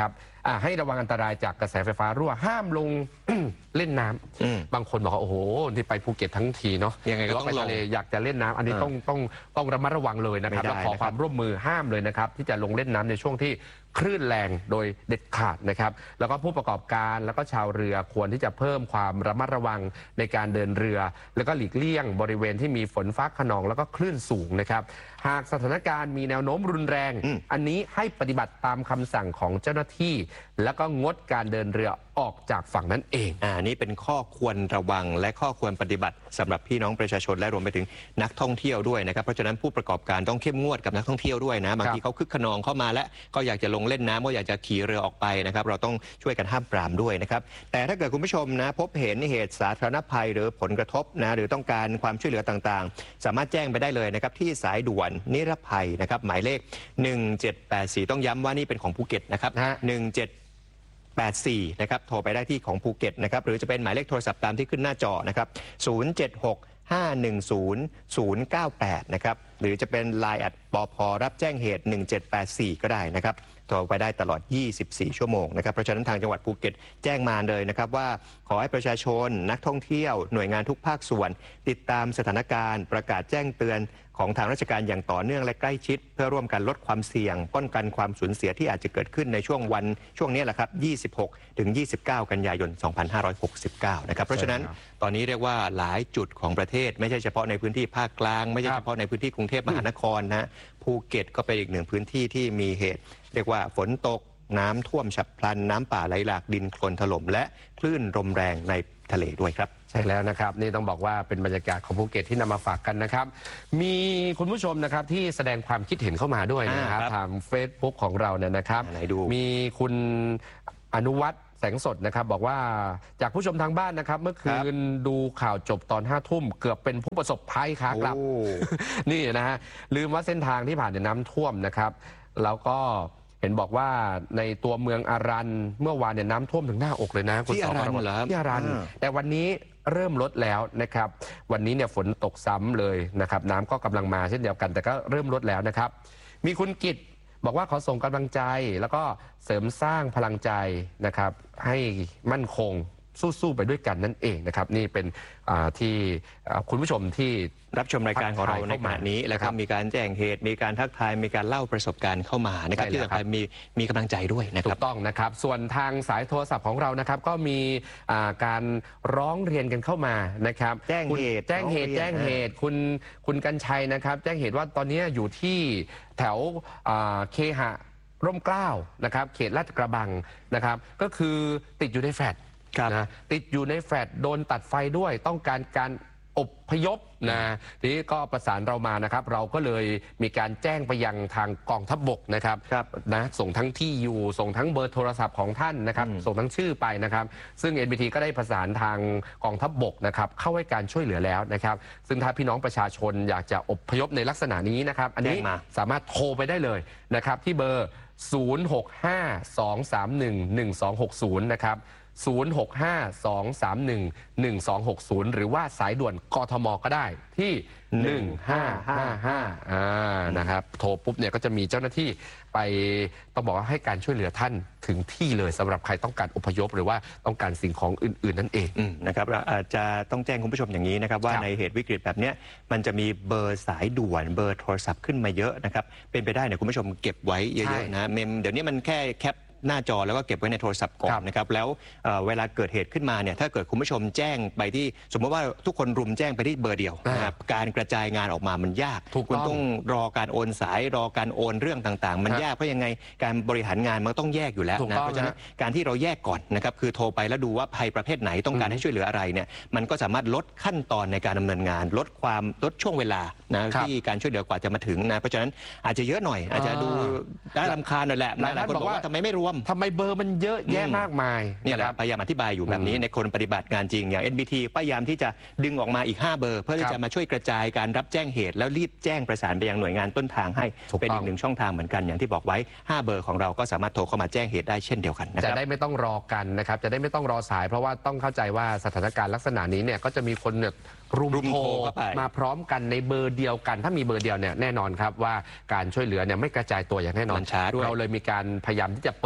อ่าให้ระวังอันตรายจากกระแสไฟฟ้ารั่วห้ามลง เล่นน้ำบางคนบอกว่าโอ้โหที่ไปภูเก็ตทั้งทีเนาะยังไงก็ต้องไปลทะงเลอยากจะเล่นน้ำอันนี้ต้องต้องต้องระมัดระวังเลยนะครับไม่ได้และขอความร่วมมือห้ามเลยนะครับที่จะลงเล่นน้ำในช่วงที่คลื่นแรงโดยเด็ดขาดนะครับแล้วก็ผู้ประกอบการแล้วก็ชาวเรือควรที่จะเพิ่มความระมัดระวังในการเดินเรือ แล้วก็หลีกเลี่ยงบริเวณที่มีฝนฟ้าคะนองแล้วก็คลื่นสูงนะครับหากสถานการณ์มีแนวโน้มรุนแรง อันนี้ให้ปฏิบัติตามคำสั่งของเจ้าหน้าที่ แล้วก็งดการเดินเรือออกจากฝั่งนั่นเองอ่านี่เป็นข้อควรระวังและข้อควรปฏิบัติสำหรับพี่น้องประชาชนและรวมไปถึงนักท่องเที่ยวด้วยนะครับเพราะฉะนั้นผู้ประกอบการต้องเข้มงวดกับนักท่องเที่ยวด้วยนะบางทีเขาคึกขนองเข้ามาและก็อยากจะลงเล่นน้ำก็อยากจะขี่เรือออกไปนะครับเราต้องช่วยกันห้ามปรามด้วยนะครับแต่ถ้าเกิดคุณผู้ชมนะพบเห็นเหตุสาธารณภัยหรือผลกระทบนะหรือต้องการความช่วยเหลือต่างๆสามารถแจ้งไปได้เลยนะครับที่สายด่วนนิรภัยนะครับหมายเลขหนึ่งเจ็ดแปดสี่ต้องย้ำว่านี่เป็นของภูเก็ตนะครับหนึ่งเจ็ดแปดสี่นะครับโทรไปได้ที่ของภูเก็ตนะครับหรือจะเป็นหมายเลขโทรศัพท์ตามที่ขึ้นหน้าจอนะครับศูนย์ เจ็ด หก ห้า หนึ่ง ศูนย์ ศูนย์ เก้า แปดนะครับหรือจะเป็น ไลน์ แอท ปภ รับแจ้งเหตุหนึ่งเจ็ดแปดสี่ก็ได้นะครับโทรไปได้ตลอดยี่สิบสี่ชั่วโมงนะครับเพราะฉะนั้นทางจังหวัดภูเก็ตแจ้งมาเลยนะครับว่าขอให้ประชาชนนักท่องเที่ยวหน่วยงานทุกภาคส่วนติดตามสถานการณ์ประกาศแจ้งเตือนของทางราชการอย่างต่อเนื่องและใกล้ชิดเพื่อร่วมกันลดความเสี่ยงป้องกันความสูญเสียที่อาจจะเกิดขึ้นในช่วงวันช่วงนี้แหละครับยี่สิบหกถึงยี่สิบเก้ากันยายนสองพันห้าร้อยหกสิบเก้านะครับเพราะฉะนั้นตอนนี้เรียกว่าหลายจุดของประเทศไม่ใช่เฉพาะในพื้นที่ภาคกลางไม่ใช่เฉพาะในพื้นที่กรุงเทพมหานครนะภูเก็ตก็เป็นอีกหนึ่งพื้นที่ที่มีเหตุเรียกว่าฝนตกน้ำท่วมฉับพลันน้ำป่าไหลหลากดินโคลนถล่มและคลื่นลมแรงในทะเลด้วยครับใช่แล้วนะครับนี่ต้องบอกว่าเป็นบรรยากาศของภูเก็ตที่นำมาฝากกันนะครับมีคุณผู้ชมนะครับที่แสดงความคิดเห็นเข้ามาด้วยนะครับทาง Facebook ของเราเนี่ยนะครับมีคุณอนุวัฒน์แสงสดนะครับบอกว่าจากผู้ชมทางบ้านนะครับเมื่อคืนดูข่าวจบตอนห้าทุ่มเกือบเป็นผู้ประสบภัยขากลับ นี่นะฮะลืมว่าเส้นทางที่ผ่านน้ำท่วมนะครับแล้วก็เห็นบอกว่าในตัวเมืองอารันเมื่อวานเนี่ยน้ำท่วมถึงหน้าอกเลยนะที่อารันเหรอที่อารันแต่วันนี้เริ่มลดแล้วนะครับวันนี้เนี่ยฝนตกซ้ำเลยนะครับน้ำก็กำลังมาเช่นเดียวกันแต่ก็เริ่มลดแล้วนะครับมีคุณกิตบอกว่าขอส่งกำลังใจแล้วก็เสริมสร้างพลังใจนะครับให้มั่นคงสู้ๆไปด้วยกันนั่นเองนะครับนี่เป็นที่คุณผู้ชมที่รับชมรายการของเราในขณะนี้แล้วก็มีการแจ้งเหตุมีการทักทายมีการเล่าประสบการณ์เข้ามานะครับที่สำคัญมีมีกำลังใจด้วยนะครับถูกต้องนะครับส่วนทางสายโทรศัพท์ของเรานะครับก็มีการร้องเรียนกันเข้ามานะครับแจ้งเหตุแจ้งเหตุแจ้งเหตุคุณคุณกัญชัยนะครับแจ้งเหตุว่าตอนนี้อยู่ที่แถวเคหะร่มเกล้านะครับเขตลาดกระบังนะครับก็คือติดอยู่ในแฟลตนะติดอยู่ในแฟลตโดนตัดไฟด้วยต้องการการอพยพนะทีนี้ก็ประสานเรามานะครับเราก็เลยมีการแจ้งไปยังทางกองทัพบกนะครับนะส่งทั้งที่อยู่ส่งทั้งเบอร์โทรศัพท์ของท่านนะครับส่งทั้งชื่อไปนะครับซึ่ง เอ็น บี ที ก็ได้ประสานทางกองทัพบกนะครับเข้าให้การช่วยเหลือแล้วนะครับซึ่งถ้าพี่น้องประชาชนอยากจะอพยพในลักษณะนี้นะครับอันนี้สามารถโทรไปได้เลยนะครับที่เบอร์ศูนย์ หก ห้า สอง สาม หนึ่ง หนึ่ง สอง หก ศูนย์นะครับศูนย์ หก ห้า สอง สาม หนึ่ง หนึ่ง สอง หก ศูนย์หรือว่าสายด่วนกทมก็ได้ที่หนึ่งห้าห้าห้าอ่านะครับโทรปุ๊บเนี่ยก็จะมีเจ้าหน้าที่ไปต้องบอกว่าให้การช่วยเหลือท่านถึงที่เลยสำหรับใครต้องการอพยพหรือว่าต้องการสิ่งของอื่นๆนั่นเองนะครับเราอาจจะต้องแจ้งคุณผู้ชมอย่างนี้นะครับว่าในเหตุวิกฤตแบบนี้มันจะมีเบอร์สายด่วนเบอร์โทรศัพท์ขึ้นมาเยอะนะครับเป็นไปได้เนี่ยคุณผู้ชมเก็บไว้เยอะๆนะเมมเดี๋ยวนี้มันแค่แคปหน้าจอแล้วก็เก็บไว้ในโทรศัพท์ก่อนนะครับแล้วเวลาเกิดเหตุขึ้นมาเนี่ยถ้าเกิดคุณผู้ชมแจ้งไปที่สมมติว่าทุกคนรุมแจ้งไปที่เบอร์เดียวนะครับการกระจายงานออกมามันยากคุณต้องรอการโอนสายรอการโอนเรื่องต่างๆมันยากเพราะยังไงการบริหารงานมันต้องแยกอยู่แล้วนะเพราะฉะนั้นการที่เราแยกก่อนนะครับคือโทรไปแล้วดูว่าภัยประเภทไหนต้องการให้ช่วยเหลืออะไรเนี่ยมันก็สามารถลดขั้นตอนในการดำเนินงานลดความลดช่วงเวลานะที่การช่วยเหลือกว่าจะมาถึงนะเพราะฉะนั้นอาจจะเยอะหน่อยอาจจะดูน่ารำคาญหน่อยแหละหลายคนบอกว่าทำไมไม่รวมทำไมเบอร์มันเยอะแยะมากมายนี่แหละพยายามอธิบายอยู่แบบนี้ในคนปฏิบัติงานจริงอย่าง เอ็น บี ที พยายามที่จะดึงออกมาอีกห้าเบอร์เพื่อที่จะมาช่วยกระจายการรับแจ้งเหตุแล้วรีบแจ้งประสานไปยังหน่วยงานต้นทางให้เป็นอีกหนึ่งช่องทางเหมือนกันอย่างที่บอกไว้ห้าเบอร์ของเราก็สามารถโทรเข้ามาแจ้งเหตุได้เช่นเดียวกันจะได้ไม่ต้องรอกันนะครับจะได้ไม่ต้องรอสายเพราะว่าต้องเข้าใจว่าสถานการณ์ลักษณะนี้เนี่ยก็จะมีคนเนี่ยรุมโทรมาพร้อมกันในเบอร์เดียวกันถ้ามีเบอร์เดียวเนี่ยแน่นอนครับว่าการช่วยเหลือเนี่ยไม่กระจายตัวอย่างแน่นอนเราเลยมีการพยายามที่จะเปิด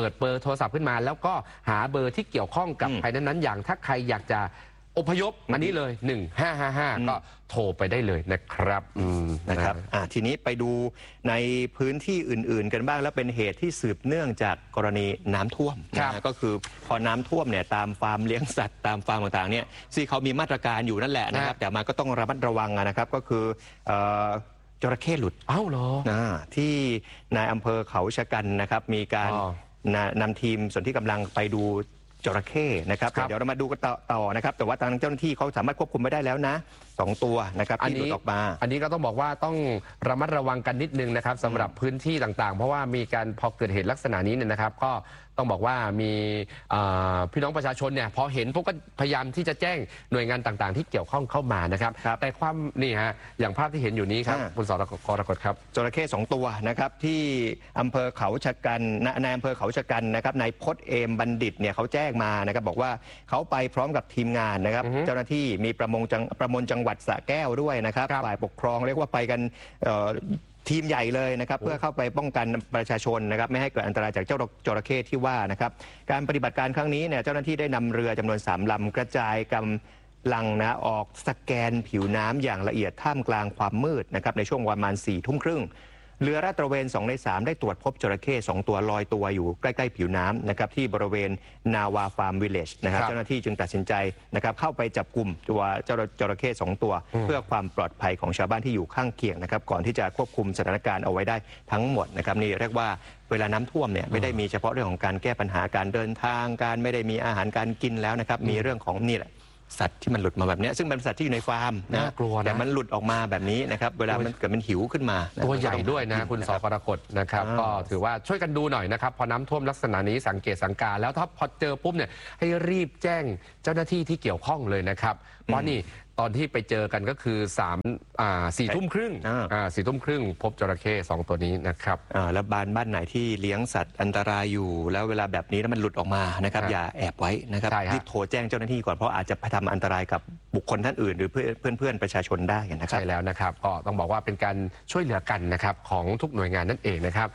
ดเบอร์โทรศัพท์ขึ้นมา แล้วก็หาเบอร์ที่เกี่ยวข้องกับภัยนั้นๆอย่างถ้าใครอยากจะอพยพอันนี้เลยหนึ่งห้าห้าห้าก็โทรไปได้เลยนะครับนะครับอ่าทีนี้ไปดูในพื้นที่อื่นๆกันบ้างแล้วเป็นเหตุที่สืบเนื่องจากกรณีน้ำท่วมนะก็คือพอน้ำท่วมเนี่ยตามฟาร์มเลี้ยงสัตว์ตามฟาร์มต่างๆเนี่ยที่เขามีมาตรการอยู่นั่นแหละนะครับแต่มันก็ต้องระมัดระวังนะครับก็คือจระเข้หลุดอ้าวเหรอที่นายอำเภอเขาชะกันนะครับมีการนำทีมส่วนที่กำลังไปดูจระเข้นะครับเดี๋ยวเรามาดูกันต่อนะครับแต่ว่าทางเจ้าหน้าที่เขาสามารถควบคุมไม่ได้แล้วนะสองตัวนะครับที่หลุดออกมาอันนี้ก็ต้องบอกว่าต้องระมัดระวังกันนิดนึงนะครับสำหรับพื้นที่ต่างๆเพราะว่ามีการพอเกิดเหตุลักษณะนี้เนี่ยนะครับก็ต้องบอกว่ามีพี่น้องประชาชนเนี่ยพอเห็นพวกก็พยายามที่จะแจ้งหน่วยงานต่างๆที่เกี่ยวข้องเข้ามานะครับแต่ความนี่ฮะอย่างภาพที่เห็นอยู่นี้ครับคุณสรกรกฎครับจระเข้สองตัวนะครับที่อำเภอเขาชะกันในอำเภอเขาชะกันนะครับนายพจน์เอมบัณฑิตเนี่ยเขาแจ้งมานะครับบอกว่าเขาไปพร้อมกับทีมงานนะครับเจ้าหน้าที่มีประมงจังประมงจังหวัดสระแก้วด้วยนะครับฝ่ายปกครองเรียกว่าไปกันทีมใหญ่เลยนะครับเพื่อเข้าไปป้องกันประชาชนนะครับไม่ให้เกิดอันตรายจากเจ้าจระเข้ที่ว่านะครับการปฏิบัติการครั้งนี้เนี่ยเจ้าหน้าที่ได้นำเรือจำนวนสามลำกระจายกำลังนะออกสแกนผิวน้ำอย่างละเอียดท่ามกลางความมืดนะครับในช่วงประมาณสี่ทุ่มครึ่งเรือราดตระเวนสองในสามได้ตรวจพบจระเข้สองตัวลอยตัวอยู่ใกล้ๆผิวน้ำนะครับที่บริเวณนาวาฟาร์มวิลเลจนะครับเจ้าหน้าที่จึงตัดสินใจนะครับเข้าไปจับกลุ่มตัวเจ้าจระเข้สองตัวเพื่อความปลอดภัยของชาวบ้านที่อยู่ข้างเคียงนะครับก่อนที่จะควบคุมสถานการณ์เอาไว้ได้ทั้งหมดนะครับนี่เรียกว่าเวลาน้ำท่วมเนี่ยไม่ได้มีเฉพาะเรื่องของการแก้ปัญหาการเดินทางการไม่ได้มีอาหารการกินแล้วนะครับมีเรื่องของนี่แหละสัตว์ที่มันหลุดมาแบบนี้ซึ่งเป็นสัตว์ที่อยู่ในฟาร์มน่ากลัวนะแต่มันหลุดออกมาแบบนี้นะครับเวลามันเกิดมันหิวขึ้นมาตัวใหญ่ด้วยนะคุณสกรกฎนะครับก็ถือว่าช่วยกันดูหน่อยนะครับพอน้ำท่วมลักษณะนี้สังเกตสังการแล้วถ้าพอเจอปุ๊บเนี่ยให้รีบแจ้งเจ้าหน้าที่ที่เกี่ยวข้องเลยนะครับเพราะนี่ตอนที่ไปเจอกันก็คือสามอ่าสี่ทุ่มครึ่งอ่าสี่ทุ่มครึ่งพบจระเข้สองตัวนี้นะครับอ่าแล้วบ้านบ้านไหนที่เลี้ยงสัตว์อันตรายอยู่แล้วเวลาแบบนี้แล้วมันหลุดออกมานะครับอย่าแอบไว้นะครับรีบโทรแจ้งเจ้าหน้าที่ก่อนเพราะอาจจะทำอันตรายกับบุคคลท่านอื่นหรือเพื่อนเพื่อนประชาชนได้นะครับใช่แล้วนะครับก็ต้องบอกว่าเป็นการช่วยเหลือกันนะครับของทุกหน่วยงานนั่นเองนะครับ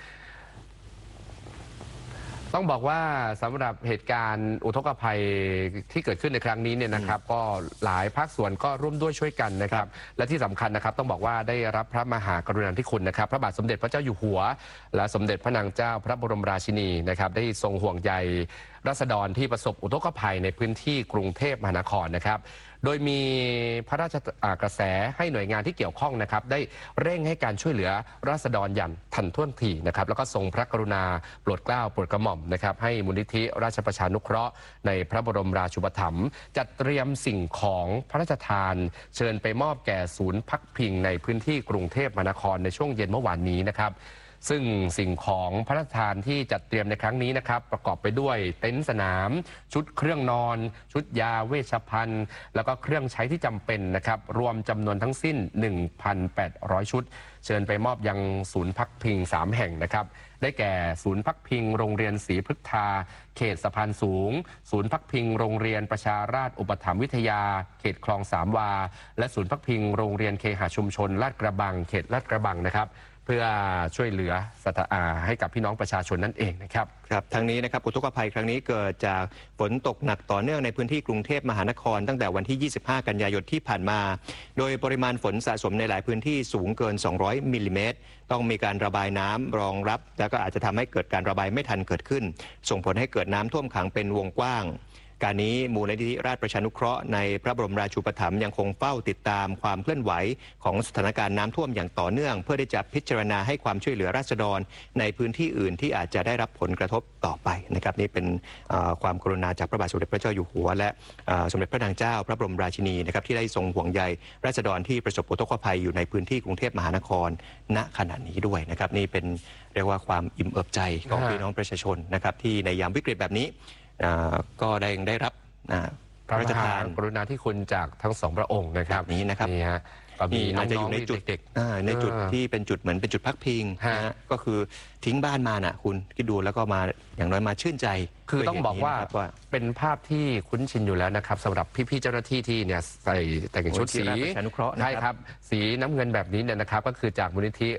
ต้องบอกว่าสำหรับเหตุการณ์อุทกภัยที่เกิดขึ้นในครั้งนี้เนี่ยนะครับก็หลายภาคส่วนก็ร่วมด้วยช่วยกันนะครับและที่สำคัญนะครับต้องบอกว่าได้รับพระมหากรุณาธิคุณนะครับพระบาทสมเด็จพระเจ้าอยู่หัวและสมเด็จพระนางเจ้าพระบรมราชินีนะครับได้ทรงห่วงใยราษฎรที่ประสบอุทกภัยในพื้นที่กรุงเทพมหานครนะครับโดยมีพระราชกระแสให้หน่วยงานที่เกี่ยวข้องนะครับได้เร่งให้การช่วยเหลือราษฎรอย่างทันท่วงทีนะครับแล้วก็ทรงพระกรุณาโปรดเกล้าโปรดกระหม่อมนะครับให้มูลนิธิราชประชานุเคราะห์ในพระบรมราชูปถัมภ์จัดเตรียมสิ่งของพระราชทานเชิญไปมอบแก่ศูนย์พักพิงในพื้นที่กรุงเทพมหานครในช่วงเย็นเมื่อวานนี้นะครับซึ่งสิ่งของพระราชทานที่จัดเตรียมในครั้งนี้นะครับประกอบไปด้วยเต็นท์สนามชุดเครื่องนอนชุดยาเวชภัณฑ์แล้วก็เครื่องใช้ที่จำเป็นนะครับรวมจำนวนทั้งสิ้น หนึ่งพันแปดร้อย ชุดเชิญไปมอบยังศูนย์พักพิงสามแห่งนะครับได้แก่ศูนย์พักพิงโรงเรียนศรีพฤกษาเขตสะพานสูงศูนย์พักพิงโรงเรียนประชาราษฎร์อุปถัมภ์วิทยาเขตคลองสามวาและศูนย์พักพิงโรงเรียนเคหชุมชนลาดกระบังเขตลาดกระบังนะครับเพื่อช่วยเหลือให้กับพี่น้องประชาชนนั่นเองนะครับครับทั้งนี้นะครับอุทกภัยครั้งนี้เกิดจากฝนตกหนักต่อเนื่องในพื้นที่กรุงเทพมหานครตั้งแต่วันที่ยี่สิบห้ากันยายนที่ผ่านมาโดยปริมาณฝนสะสมในหลายพื้นที่สูงเกินสองร้อยมิลลิเมตรต้องมีการระบายน้ำรองรับแล้วก็อาจจะทำให้เกิดการระบายไม่ทันเกิดขึ้นส่งผลให้เกิดน้ำท่วมขังเป็นวงกว้างการนี้มูลนิธิราชประชานุเคราะห์ในพระบรมราชูปถัมภ์ยังคงเฝ้าติดตามความเคลื่อนไหวของสถานการณ์น้ำท่วมอย่างต่อเนื่องเพื่อที่จะพิจารณาให้ความช่วยเหลือราษฎรในพื้นที่อื่นที่อาจจะได้รับผลกระทบต่อไปนะครับนี่เป็นความกรุณาจากพระบาทสมเด็จพระเจ้าอยู่หัวและสมเด็จพระนางเจ้าพระบรมราชินีนะครับที่ได้ทรงห่วงใยราษฎรที่ประสบอุทกภัยอยู่ในพื้นที่กรุงเทพมหานครณขณะนี้ด้วยนะครับนี่เป็นเรียกว่าความอิ่มเอิบใจของพี่น้องประชาชนนะครับที่ในยามวิกฤตแบบนี้ก็ได้ได้รับพระราชทานกรุณาธิคุณจากทั้งสองพระองค์นะครับนี้นะครับนี่ฮะก็มีน้องๆในจุดเด็กๆในจุดที่เป็นจุดเหมือนเป็นจุดพักพิงนะก็คือทิ้งบ้านมาน่ะคุณคิดดูแล้วก็มาอย่างน้อยมาชื่นใจคือต้องบอกว่าเป็นภาพที่คุ้นชินอยู่แล้วนะครับสำหรับพี่ๆเจ้าหน้าที่ที่เนี่ยใส่แต่งชุดสีใช่ครับสีน้ำเงินแบบนี้เนี่ยนะครับก็คือจากมูลนิธิราช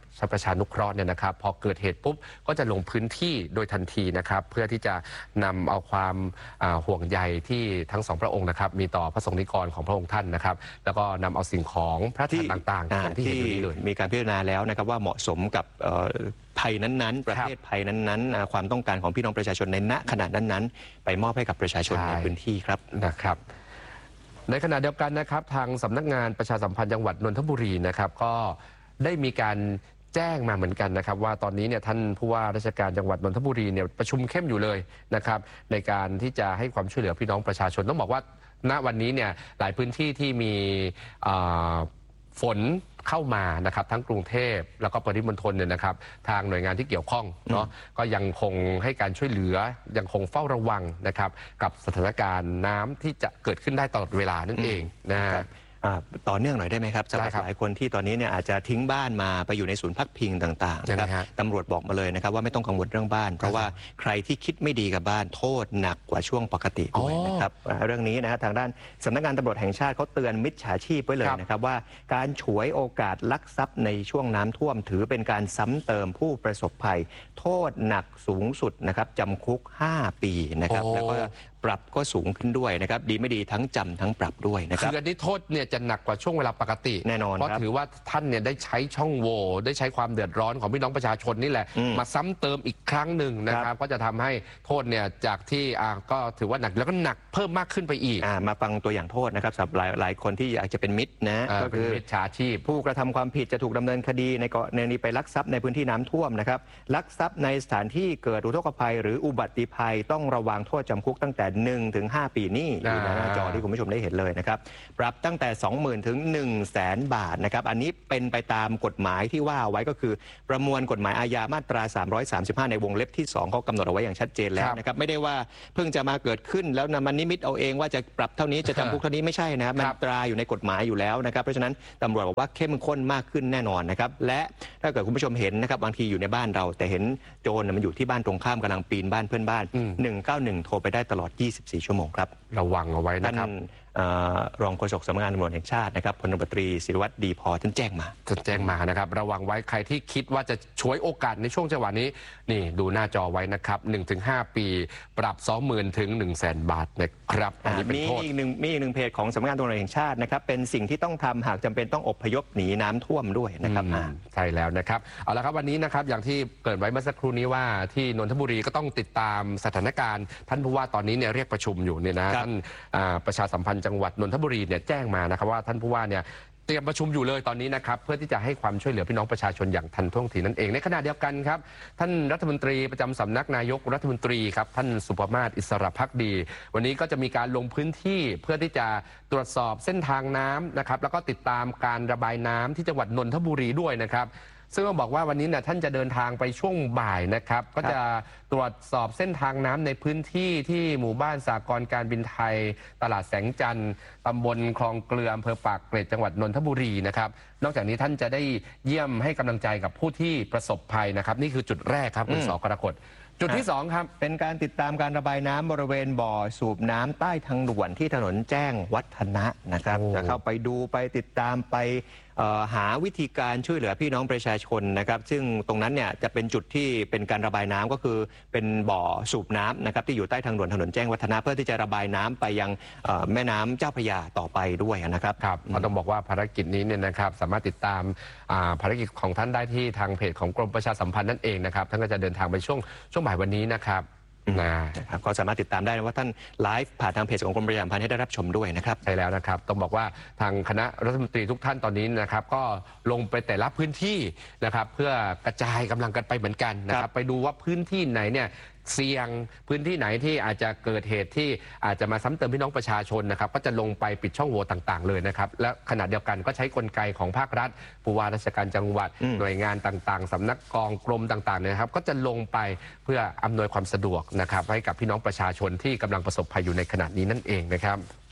ประชานุเคราะห์เนี่ยนะครับพอเกิดเหตุปุ๊บก็จะลงพื้นที่โดยทันทีนะครับเพื่อที่จะนำเอาความห่วงใยที่ทั้งสองพระองค์นะครับมีต่อพระสงฆ์นิกรของพระองค์ท่านนะครับแล้วก็นำเอาสิ่งของพระทานต่างๆอย่างที่เห็นอยู่นี้เลยมีการพิจารณาแล้วนะครับว่าเหมาะสมกับภัยนั้นๆประเภทภัยนั้นๆความต้องการของพี่น้องประชาชนในณขณะนั้นๆไปมอบให้กับประชาชนในพื้นที่ครับนะครับในขณะเดียวกันนะครับทางสำนักงานประชาสัมพันธ์จังหวัดนนทบุรีนะครับก็ได้มีการแจ้งมาเหมือนกันนะครับว่าตอนนี้เนี่ยท่านผู้ว่าราชการจังหวัดนนทบุรีเนี่ยประชุมเข้มอยู่เลยนะครับในการที่จะให้ความช่วยเหลือพี่น้องประชาชนต้องบอกว่าณวันนี้เนี่ยหลายพื้นที่ที่มีฝนเข้ามานะครับทั้งกรุงเทพแล้วก็ปริมณฑลเนี่ยนะครับทางหน่วยงานที่เกี่ยวข้องเนาะก็ยังคงให้การช่วยเหลือยังคงเฝ้าระวังนะครับกับสถานการณ์น้ำที่จะเกิดขึ้นได้ตลอดเวลานั่นเองนะต่อเนื่องหน่อยได้ไหมครับสำหรับหลายคนที่ตอนนี้เนี่ยอาจจะทิ้งบ้านมาไปอยู่ในศูนย์พักพิงต่างๆนะครับตำรวจบอกมาเลยนะครับว่าไม่ต้องกังวลเรื่องบ้านเพราะว่าใครที่คิดไม่ดีกับบ้านโทษหนักกว่าช่วงปกติด้วยนะครับเรื่องนี้นะทางด้านสำนักงานตำรวจแห่งชาติเขาเตือนมิจฉาชีพไว้เลยนะครับว่าการฉวยโอกาสลักทรัพย์ในช่วงน้ำท่วมถือเป็นการซ้ำเติมผู้ประสบภัยโทษหนักสูงสุดนะครับจำคุกห้าปีนะครับแล้วก็ปรับก็สูงขึ้นด้วยนะครับดีไม่ดีทั้งจำทั้งปรับด้วยนะครับคืออันนี้โทษเนี่ยจะหนักกว่าช่วงเวลาปกติแน่นอนเพราะถือว่าท่านเนี่ยได้ใช้ช่องโหว่ได้ใช้ความเดือดร้อนของพี่น้องประชาชนนี่แหละมาซ้ำเติมอีกครั้งหนึ่งนะครับก็จะทำให้โทษเนี่ยจากที่อ่าก็ถือว่าหนักแล้วก็หนักเพิ่มมากขึ้นไปอีกอ่ามาฟังตัวอย่างโทษนะครับสำหรับหลายหลายคนที่อยากจะเป็นมิตรนะก็คือมิจฉาชีพผู้กระทำความผิดจะถูกดำเนินคดีในกรณีไปลักทรัพย์ในพื้นที่น้ำท่วมนะครับลักทรัพย์ในสถานที่เกิดอุทกภัยหรืออุบัติภัยต้องระวังโทษจำคุกตั้งแต่หนึ่งถึงห้าปีนี่อยู่ในหน้าจอที่คุณผู้ชมได้เห็นเลยนะครับปรับตั้งแต่ สองหมื่น ถึง หนึ่งแสน บาทนะครับอันนี้เป็นไปตามกฎหมายที่ว่าไว้ก็คือประมวลกฎหมายอาญามาตราสามร้อยสามสิบห้าในวงเล็บที่สองเขากำหนดเอาไว้อย่างชัดเจนแล้วนะครับไม่ได้ว่าเพิ่งจะมาเกิดขึ้นแล้วนำมันนิมิตเอาเองว่าจะปรับเท่านี้จะจำคุกเท่านี้ไม่ใช่นะครับมันตราอยู่ในกฎหมายอยู่แล้วนะครับเพราะฉะนั้นตำรวจบอกว่าเข้มข้นมากขึ้นแน่นอนนะครับและถ้าเกิดคุณผู้ชมเห็นนะครับบางทีอยู่ในบ้านเราแต่เห็นโจรมันอยู่ที่บ้านตรงข้ามกำลังปีนบ้านเพื่อนบ้านหนึ่งเก้าหนึ่งโทรไปได้ตลอดยี่สิบสี่ชั่วโมงครับระวังเอาไว้นะครับรองโฆษกสำนักงานตำรวจแห่งชาตินะครับพลตำรวจตรีศิริวัตรดีพอท่านแจ้งมาท่านแจ้งมานะครับระวังไว้ใครที่คิดว่าจะฉวยโอกาสในช่วงจังหวะนี้นี่ดูหน้าจอไว้นะครับ หนึ่งถึงห้า ปีปรับ สองหมื่น ถึง หนึ่งแสน บาทนะครับอันนี้เป็นโทษมีอีกหนึ่งมีอีกหนึ่งเพจของสำนักงานตำรวจแห่งชาตินะครับเป็นสิ่งที่ต้องทำหากจำเป็นต้องอพยพหนีน้ำท่วมด้วยนะครับใช่แล้วนะครับเอาละครับวันนี้นะครับอย่างที่เกิดไว้เมื่อสักครู่นี้ว่าที่นนทบุรีก็ต้องติดตามสถานการณ์ท่านผู้ว่าตอนนี้เนี่ยเรียกประชุมอยู่เนี่ยนะท่านประชาสัมพันธ์จังหวัดนนทบุรีเนี่ยแจ้งมานะครับว่าท่านผู้ว่าเนี่ยเตรียมประชุมอยู่เลยตอนนี้นะครับเพื่อที่จะให้ความช่วยเหลือพี่น้องประชาชนอย่างทันท่วงทีนั่นเองในขณะเดียวกันครับท่านรัฐมนตรีประจำสำนักนายกรัฐมนตรีครับท่านสุภมาศอิสระภักดีวันนี้ก็จะมีการลงพื้นที่เพื่อที่จะตรวจสอบเส้นทางน้ำนะครับแล้วก็ติดตามการระบายน้ำที่จังหวัดนนทบุรีด้วยนะครับซึ่งต้องบอกว่าวันนี้เนี่ยท่านจะเดินทางไปช่วงบ่ายนะครับก็จะตรวจสอบเส้นทางน้ำในพื้นที่ที่หมู่บ้านสากลการบินไทยตลาดแสงจันทร์ตำบลคลองเกลืออำเภอปากเกร็ดจังหวัดนนทบุรีนะครับนอกจากนี้ท่านจะได้เยี่ยมให้กำลังใจกับผู้ที่ประสบภัยนะครับนี่คือจุดแรกครับคุณสกรกฎจุดที่สองครับเป็นการติดตามการระบายน้ำบริเวณบ่อสูบน้ำใต้ทางด่วนที่ถนนแจ้งวัฒนะนะครับจะเข้าไปดูไปติดตามไปหาวิธีการช่วยเหลือพี่น้องประชาชนนะครับซึ่งตรงนั้นเนี่ยจะเป็นจุดที่เป็นการระบายน้ำก็คือเป็นบ่อสูบน้ำนะครับที่อยู่ใต้ทางด่วนถนนแจ้งวัฒนะเพื่อที่จะระบายน้ำไปยังแม่น้ำเจ้าพระยาต่อไปด้วยนะครับครับต้องบอกว่าภารกิจนี้เนี่ยนะครับสามารถติดตามภารกิจของท่านได้ที่ทางเพจของกรมประชาสัมพันธ์นั่นเองนะครับท่านก็จะเดินทางไปช่วงช่วงบ่ายวันนี้นะครับนะครับก็สามารถติดตามได้ว่าท่านไลฟ์ผ่านทางเพจของกรมประชาสัมพันธ์ให้ได้รับชมด้วยนะครับใช่แล้วนะครับต้องบอกว่าทางคณะรัฐมนตรีทุกท่านตอนนี้นะครับก็ลงไปแต่ละพื้นที่นะครับเพื่อกระจายกำลังกันไปเหมือนกันนะครับไปดูว่าพื้นที่ไหนเนี่ยเสี่ยงพื้นที่ไหนที่อาจจะเกิดเหตุที่อาจจะมาซ้ำเติมพี่น้องประชาชนนะครับก็จะลงไปปิดช่องโหว่ต่างๆเลยนะครับและขณะเดียวกันก็ใช้กลไกของภาครัฐผู้ว่าราชการจังหวัดหน่วยงานต่างๆสำนักกองกรมต่างๆเนี่ยครับก็จะลงไปเพื่ออำนวยความสะดวกนะครับให้กับพี่น้องประชาชนที่กำลังประสบภัยอยู่ในขณะนี้นั่นเองนะครับ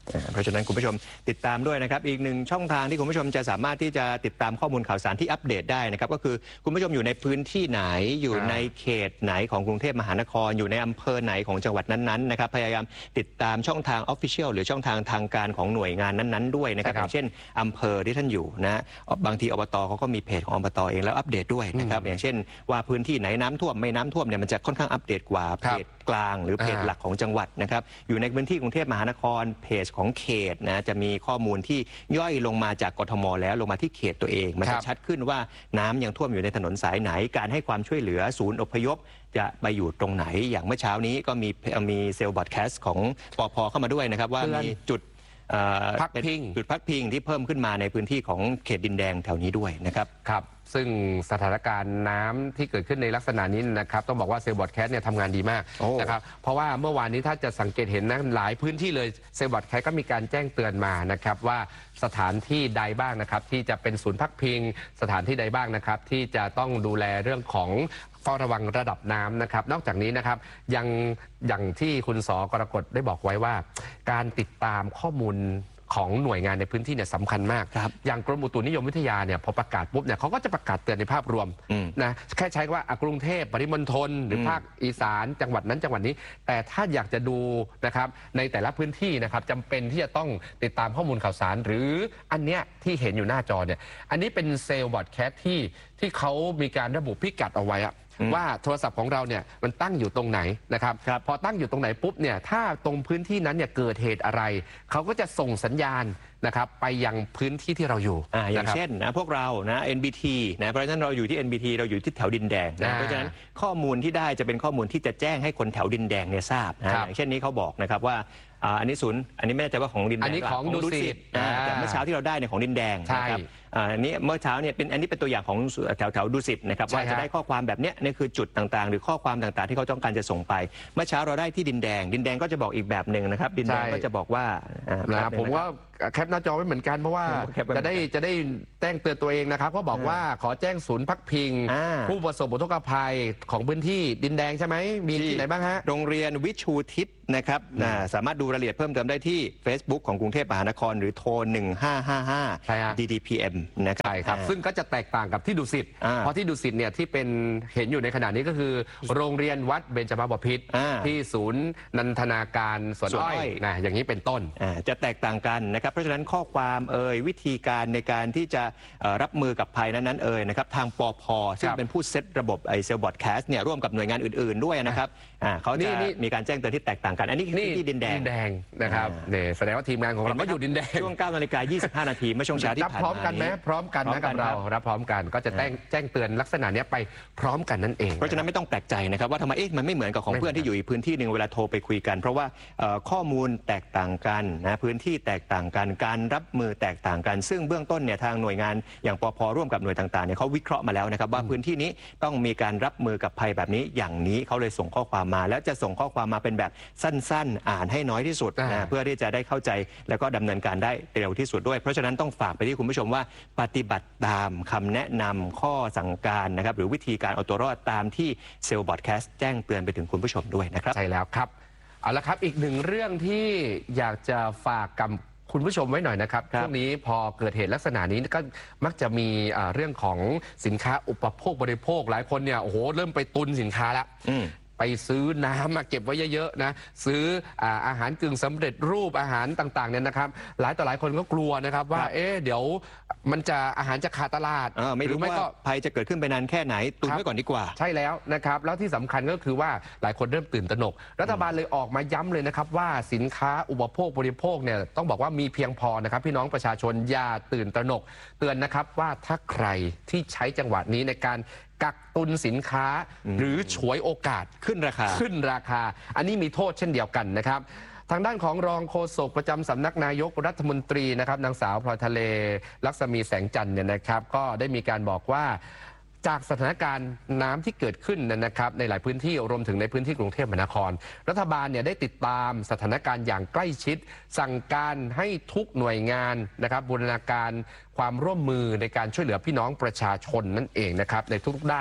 เพราะฉะนั้นคุณผู้ชมติดตามด้วยนะครับอีกหนึ่งช่องทางที่คุณผู้ชมจะสามารถที่จะติดตามข้อมูลข่าวสารที่อัปเดตได้นะครับก็คือคุณผู้ชมอยู่ในพื้นที่ไหนอยู่ในเขตไหนของกรุงเทพมหานครอยู่ในอำเภอไหนของจังหวัดนั้นๆนะครับพยายามติดตามช่องทาง Official หรือช่องทางทางการของหน่วยงานนั้นๆด้วยนะครับอย่างเช่นอำเภอที่ท่านอยู่นะบางทีอบตเขาก็มีเพจของอบตเองแล้วอัปเดตด้วยนะครับอย่างเช่นว่าพื้นที่ไหนน้ำท่วมไม่น้ำท่วมเนี่ยมันจะค่อนข้างอัปเดตกว่าเพจกลางหรือเพจหลักของจังหวัดนะครับอยู่ในพื้นที่กรุงเทพมหานครเพจของเขตนะจะมีข้อมูลที่ย่อยลงมาจากกทมแล้วลงมาที่เขตตัวเองมันจะชัดขึ้นว่าน้ำยังท่วมอยู่ในถนนสายไหนการให้ความช่วยเหลือศูนย์อพยพจะไปอยู่ตรงไหนอย่างเมื่อเช้านี้ก็มีมีเซลล์บอดแคสต์ของปพเข้ามาด้วยนะครับว่ามีจุดพักพิงจุดพักพิงที่เพิ่มขึ้นมาในพื้นที่ของเขตดินแดงแถวนี้ด้วยนะครับครับซึ่งสถานการณ์น้ำที่เกิดขึ้นในลักษณะนี้นะครับต้องบอกว่าเซลล์บอดแคสต์เนี่ยทำงานดีมากนะครับเพราะว่าเมื่อวานนี้ถ้าจะสังเกตเห็นนะหลายพื้นที่เลยเซลล์บอดแคสต์ก็มีการแจ้งเตือนมานะครับว่าสถานที่ใดบ้างนะครับที่จะเป็นศูนย์พักพิงสถานที่ใดบ้างนะครับที่จะต้องดูแลเรื่องของเฝ้าระวังระดับน้ำนะครับนอกจากนี้นะครับยังอย่างที่คุณสกรกฎได้บอกไว้ว่าการติดตามข้อมูลของหน่วยงานในพื้นที่เนี่ยสำคัญมากอย่างกรมอุตุนิยมวิทยาเนี่ยพอประกาศปุ๊บเนี่ยเขาก็จะประกาศเตือนในภาพรวมนะแค่ใช้ว่ากรุงเทพปริมณฑลหรือภาคอีสานจังหวัดนั้นจังหวัดนี้แต่ถ้าอยากจะดูนะครับในแต่ละพื้นที่นะครับจำเป็นที่จะต้องติดตามข้อมูลข่าวสารหรืออันเนี้ยที่เห็นอยู่หน้าจอเนี่ยอันนี้เป็นเซลล์บอดแคสต์ที่ที่เขามีการระบุพิกัดเอาไว้ว่าโทรศัพท์ของเราเนี่ยมันตั้งอยู่ตรงไหนนะครับพอตั้งอยู่ตรงไหนปุ๊บเนี่ยถ้าตรงพื้นที่นั้นเนี่ยเกิดเหตุอะไรเขาก็จะส่งสัญญาณนะครับไปยังพื้นที่ที่เราอยู่อ่าอย่างเช่นนะพวกเรานะ เอ็น บี ที นะเพราะฉะนั้นเราอยู่ที่ เอ็น บี ที เราอยู่ที่แถวดินแดงนะเพราะฉะนั้นข้อมูลที่ได้จะเป็นข้อมูลที่จะแจ้งให้คนแถวดินแดงเนี่ยทราบนะอย่างเช่นนี้เขาบอกนะครับว่าอันนี้ศูนย์อันนี้ไม่แน่ใจว่าของดินแดงอันนี้ของดุสิตแต่เมื่อเช้าที่เราได้เนี่ยของดินแดงนะครับอันนี้เมื่อเช้าเนี่ยเป็นอันนี้เป็นตัวอย่างของแถวแถวดุสิตนะครับว่าจะได้ข้อความแบบนี้นี่คือจุดต่างๆหรือข้อความต่างๆที่เขาต้องการจะส่งไปเมื่อเช้าเราได้ที่ดินแดงดินแดงก็จะบอกอีกแบบหนึ่งนะครับดินแดงก็จะบอกว่านะผมว่าแคปหน้าจอไว้เหมือนกันเพราะว่าจะได้จะได้แจ้งเตือนตัวเองนะครับเขาบอกว่าขอแจ้งศูนย์พักพิงผู้ประสบอุทกภัยของพื้นที่ดินแดงใช่ไหมมีที่ไหนบ้างฮะโรงเรียนวิชูทิศนะครับสามารถดูรายละเอียดเพิ่มเติมได้ที่ Facebook ของกรุงเทพมหานครหรือโทรหนึ่งห้าห้าห้า ดี ดี พี เอ็ม นะครับใช่ครับซึ่งก็จะแตกต่างกับที่ดุสิตเพราะที่ดุสิตเนี่ยที่เป็นเห็นอยู่ในขณะนี้ก็คือโรงเรียนวัดเบญจมาบพิตรที่ศูนย์นันทนาการสวนอ้อยนะอย่างนี้เป็นต้นจะแตกต่างกันนะครับเพราะฉะนั้นข้อความเอ่ยวิธีการในการที่จะรับมือกับภัยนั้นๆเอ่ยนะครับทางปพซึ่งเป็นผู้เซตระบบไอเซลบอดแคสต์เนี่ยร่วมกับหน่วยงานอื่นๆด้วยนะครับเขาจะมีการแจ้งเตือนที่แตกต่างกันอันนี้ที่ดินแดงแดงนะครับเนี่ยแสดงว่าทีมงานของเราก็อยู่ดินแดงช่วงเก้านาฬิกายี่สิบห้านาทีเมื่อช่วงเช้าที่ผ่านมาพร้อมกันไหมพร้อมกันนะกับเรารับพร้อมกันก็จะแจ้งแจ้งเตือนลักษณะนี้ไปพร้อมกันนั่นเองเพราะฉะนั้นไม่ต้องแปลกใจนะครับว่าทำไมเอ๊ะมันไม่เหมือนกับของเพื่อนที่อยู่อีกพื้นที่หนึ่งเวลาโทรไปคุยกันเพราะว่าข้อมูลแตกต่างกันนะพื้นที่แตกต่างกันการรับมือแตกต่างกันซึ่งเบื้องต้นเนี่ยทางหน่วยงานอย่างปภร่วมกับหน่วยต่างๆเนี่ยเขาวิเคราะห์มาแล้วนะครับว่าพื้นที่นี้ต้องมีการรับมือกับภัยแบบนี้อย่างนี้เขาเลยส่งข้อความมาแล้วจะส่งข้อความมาเป็นแบบสั้นๆอ่านให้น้อยที่สุดนะเพื่อที่จะได้เข้าใจแล้วก็ดำเนินการได้เร็วที่สุดด้วยเพราะฉะนั้นต้องฝากไปที่คุณผู้ชมว่าปฏิบัติตามคำแนะนำข้อสั่งการนะครับหรือวิธีการเอาตัวรอดตามที่เซลล์บอดแคสต์แจ้งเตือนไปถึงคุณผู้ชมด้วยนะครับใช่แล้วครับเอาละครับอีกหนึ่งเรื่องที่อยากจะฝากกับคุณผู้ชมไว้หน่อยนะครับช่วงนี้พอเกิดเหตุลักษณะนี้ก็มักจะมีเรื่องของสินค้าอุปโภคบริโภคหลายคนเนี่ยโอ้โหเริ่มไปตุนสินค้าแล้วไปซื้อน้ำมาเก็บไว้เยอะๆนะซื้ออาหารกึ่งสำเร็จรูปอาหารต่างๆเนี่ยนะครับหลายต่อหลายคนก็กลัวนะครับว่าเอ๊ะเดี๋ยวมันจะอาหารจะขาดตลาดไม่รู้ไม่ก็ภัยจะเกิดขึ้นไปนานแค่ไหนตุนไว้ก่อนดีกว่าใช่แล้วนะครับแล้วที่สำคัญก็คือว่าหลายคนเริ่มตื่นตระหนกรัฐบาลเลยออกมาย้ำเลยนะครับว่าสินค้าอุปโภคบริโภคเนี่ยต้องบอกว่ามีเพียงพอนะครับพี่น้องประชาชนอย่าตื่นตระหนกเตือนนะครับว่าถ้าใครที่ใช้จังหวะนี้ในการกักตุนสินค้าหรือฉวยโอกาสขึ้นราคาขึ้นราคาอันนี้มีโทษเช่นเดียวกันนะครับทางด้านของรองโฆษกประจำสำนักนายกรัฐมนตรีนะครับนางสาวพลอยทะเลลักษมีแสงจันทร์เนี่ยนะครับก็ได้มีการบอกว่าจากสถานการณ์น้ำที่เกิดขึ้นนะครับในหลายพื้นที่รวมถึงในพื้นที่กรุงเทพมหานครรัฐบาลเนี่ยได้ติดตามสถานการณ์อย่างใกล้ชิดสั่งการให้ทุกหน่วยงานนะครับบูรณาการความร่วมมือในการช่วยเหลือพี่น้องประชาชนนั่นเองนะครับในทุกๆด้าน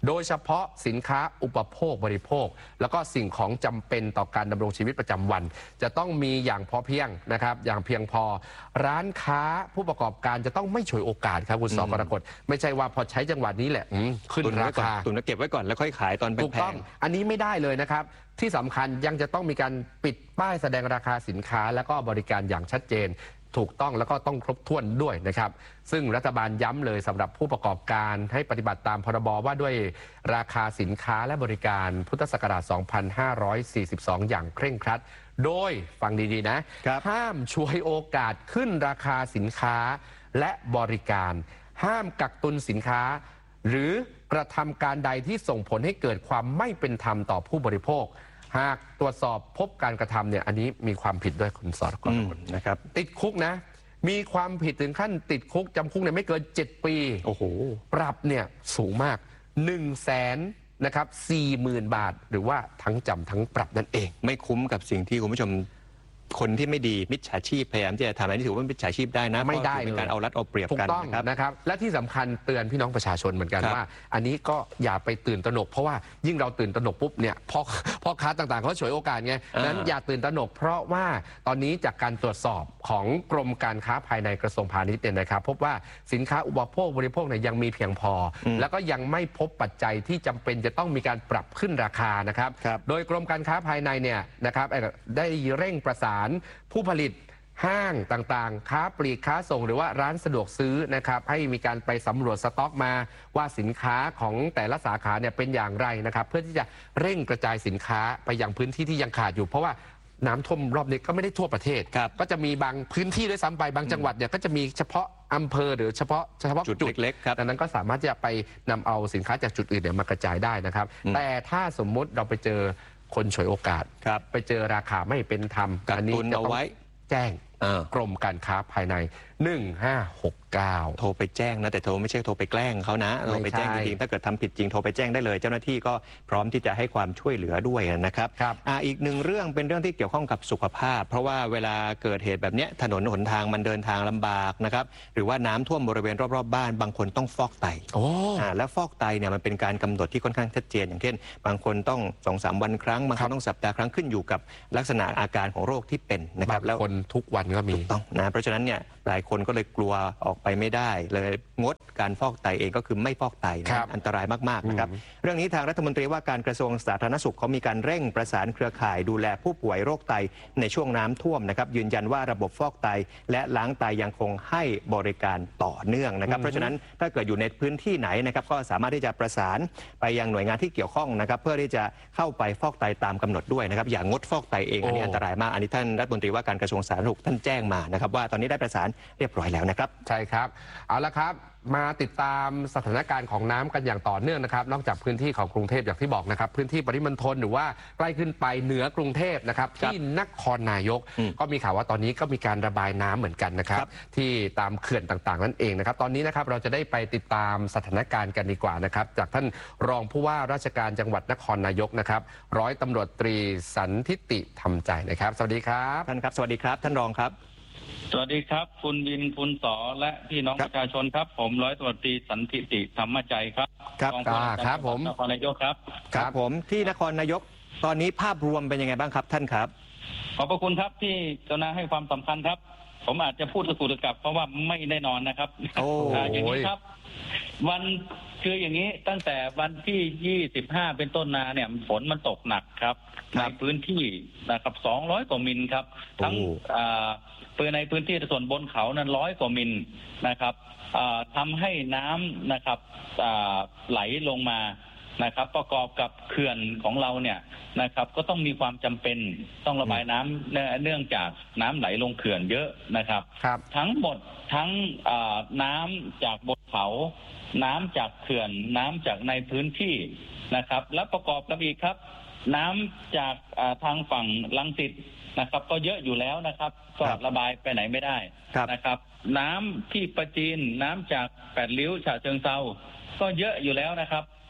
โดยเฉพาะสินค้าอุปโภคบริโภคแล้วก็สิ่งของจำเป็นต่อการดำรงชีวิตประจำวันจะต้องมีอย่างพอเพียงนะครับอย่างเพียงพอร้านค้าผู้ประกอบการจะต้องไม่ฉวยโอกาสครับคุณสกรกฎไม่ใช่ว่าพอใช้จังหวะนี้แหละขึ้นราคาตุนเก็บไว้ก่อนแล้วค่อยขายตอนแพงถูกต้องอันนี้ไม่ได้เลยนะครับที่สำคัญยังจะต้องมีการปิดป้ายแสดงราคาสินค้าและก็บริการอย่างชัดเจนถูกต้องแล้วก็ต้องครบถ้วนด้วยนะครับซึ่งรัฐบาลย้ำเลยสำหรับผู้ประกอบการให้ปฏิบัติตามพรบว่าด้วยราคาสินค้าและบริการพุทธศักราช สองพันห้าร้อยสี่สิบสอง อย่างเคร่งครัดโดยฟังดีๆนะห้ามฉวยโอกาสขึ้นราคาสินค้าและบริการห้ามกักตุนสินค้าหรือกระทำการใดที่ส่งผลให้เกิดความไม่เป็นธรรมต่อผู้บริโภคหากตรวจสอบพบการกระทำเนี่ยอันนี้มีความผิดด้วยคุณสรกรนะครับติดคุกนะมีความผิดถึงขั้นติดคุกจำคุกเนี่ยไม่เกินเจ็ดปีโอ้โหปรับเนี่ยสูงมากหนึ่งแสนนะครับสี่หมื่นบาทหรือว่าทั้งจำทั้งปรับนั่นเองไม่คุ้มกับสิ่งที่คุณผู้ชมคนที่ไม่ดีมิจฉาชีพพยายามที่จะทำอะไรที่ถือว่ามิจฉาชีพได้นะไม่ได้เป็นการเอารัดเอาเปรียบกันนะครับนะครับและที่สำคัญเตือนพี่น้องประชาชนเหมือนกันว่าอันนี้ก็อย่าไปตื่นตระหนกเพราะว่ายิ่งเราตื่นตระหนกปุ๊บเนี่ยพ่อพ่อค้าต่างๆเขาฉวยโอกาสไงนั้นอย่าตื่นตระหนกเพราะว่าตอนนี้จากการตรวจสอบของกรมการค้าภายในกระทรวงพาณิชย์เนี่ยนะครับพบว่าสินค้าอุปโภคบริโภคเนี่ยยังมีเพียงพอแล้วก็ยังไม่พบปัจจัยที่จำเป็นจะต้องมีการปรับขึ้นราคานะครับโดยกรมการค้าภายในเนี่ยนะครับได้เร่งประสานผู้ผลิตห้างต่างๆค้าปลีกค้าส่งหรือว่าร้านสะดวกซื้อนะครับให้มีการไปสำรวจสต็อกมาว่าสินค้าของแต่ละสาขาเนี่ยเป็นอย่างไรนะครับเพื่อที่จะเร่งกระจายสินค้าไปยังพื้นที่ที่ยังขาดอยู่เพราะว่าน้ำท่วมรอบนี้ก็ไม่ได้ทั่วประเทศก็จะมีบางพื้นที่ด้วยซ้ำไปบางจังหวัดเนี่ยก็จะมีเฉพาะอำเภอหรือเฉพาะเฉพาะจุดเล็กๆดังนั้นก็สามารถจะไปนำเอาสินค้าจากจุดอื่นเนี่ยมากระจายได้นะครับแต่ถ้าสมมุติเราไปเจอคนฉวยโอกาสไปเจอราคาไม่เป็นธรรมอันนี้จะต้องแจ้งกรมการค้าภายในหนึ่งห้าหกเก้าโทรไปแจ้งนะแต่โทรไม่ใช่โทรไปแกล้งเขานะโทรไปแจ้งจริงๆถ้าเกิดทำผิดจริงโทรไปแจ้งได้เลยเจ้าหน้าที่ก็พร้อมที่จะให้ความช่วยเหลือด้วยนะครับอ่าอีกหนึ่งเรื่องเป็นเรื่องที่เกี่ยวข้องกับสุขภาพเพราะว่าเวลาเกิดเหตุแบบนี้ถนนหนทางมันเดินทางลำบากนะครับหรือว่าน้ำท่วมบริเวณรอบๆบ้านบางคนต้องฟอกไตโอ้อ่าแล้วฟอกไตเนี่ยมันเป็นการกำหนดที่ค่อนข้างชัดเจนอย่างเช่นบางคนต้องสองสามวันครั้งบางคนต้องสัปดาห์ครั้งขึ้นอยู่กับลักษณะอาการของโรคที่เป็นนะครับแล้วคนทุกวันก็มีต้องนะเพราะฉะนั้นเนี่ยหลายคนก็เลยกลัวออกไปไม่ได้เลยงดการฟอกไตเองก็คือไม่ฟอกไตนะอันตรายมากๆนะครับเรื่องนี้ทางรัฐมนตรีว่าการกระทรวงสาธารณสุขเขามีการเร่งประสานเครือข่ายดูแลผู้ป่วยโรคไตในช่วงน้ำท่วมนะครับยืนยันว่าระบบฟอกไตและล้างไตยังคงให้บริการต่อเนื่องนะครับเพราะฉะนั้นถ้าเกิดอยู่ในพื้นที่ไหนนะครับก็สามารถที่จะประสานไปยังหน่วยงานที่เกี่ยวข้องนะครับเพื่อที่จะเข้าไปฟอกไตตามกำหนดด้วยนะครับอย่างงดฟอกไตเองอันนี้อันตรายมากอันนี้ท่านรัฐมนตรีว่าการกระทรวงสาธารณสุขท่านแจ้งมานะครับว่าตอนนี้ได้ประสานเรียบร้อยแล้วนะครับใช่ครับเอาละครับมาติดตามสถานการณ์ของน้ำกันอย่างต่อเนื่องนะครับนอกจากพื้นที่ของกรุงเทพอย่างที่บอกนะครับพื้นที่ปริมณฑลหรือว่าใกล้ขึ้นไปเหนือกรุงเทพนะครับที่นครนายกก็มีข่าวว่าตอนนี้ก็มีการระบายน้ำเหมือนกันนะครับที่ตามเขื่อนต่างๆนั่นเองนะครับตอนนี้นะครับเราจะได้ไปติดตามสถานการณ์กันดีกว่านะครับจากท่านรองผู้ว่าราชการจังหวัดนครนายกนะครับร้อยตำรวจตรีสันทิติธรรมใจนะครับสวัสดีครับท่านครับสวัสดีครับท่านรองครับสวัสดีครับคุณวินคุณสอและพี่น้องประชาชนครับผมร้อยตำรวจตรีสันทิติธรรมใจครับครับครับผมนครนายกครับครับผมที่นครนายกตอนนี้ภาพรวมเป็นยังไงบ้างครับท่านครับขอบพระคุณครับที่กรุณาให้ความสำคัญครับผมอาจจะพูดกระสุนกลับเพราะว่าไม่แน่นอนนะครับโอ้อย่างนี้ครับวันคืออย่างนี้ตั้งแต่วันที่ยี่สิบห้าเป็นต้นมาเนี่ยฝนมันตกหนักครับในพื้นที่นะครับสองร้อยกว่ามิลครับทั้งปืนในพื้นที่ส่วนบนเขานั้นร้อยกว่ามิลนะครับทำให้น้ำนะครับไหลลงมานะครับประกอบกับเขื่อนของเราเนี่ยนะครับก็ต้องมีความจำเป็นต้องระบายน้ำเนื่องจากน้ำไหลลงเขื่อนเยอะนะครับทั้งหมดทั้งน้ำจากบนเขาน้ำจากเขื่อนน้ำจากในพื้นที่นะครับและประกอบกับอีกครับน้ำจากทางฝั่งรังสิตนะครับก็เยอะอยู่แล้วนะครับก็ระบายไปไหนไม่ได้นะครับน้ำที่ประจีนน้ำจากแปดริ้วฉะเชิงเทราก็เยอะอยู่แล้วนะครับ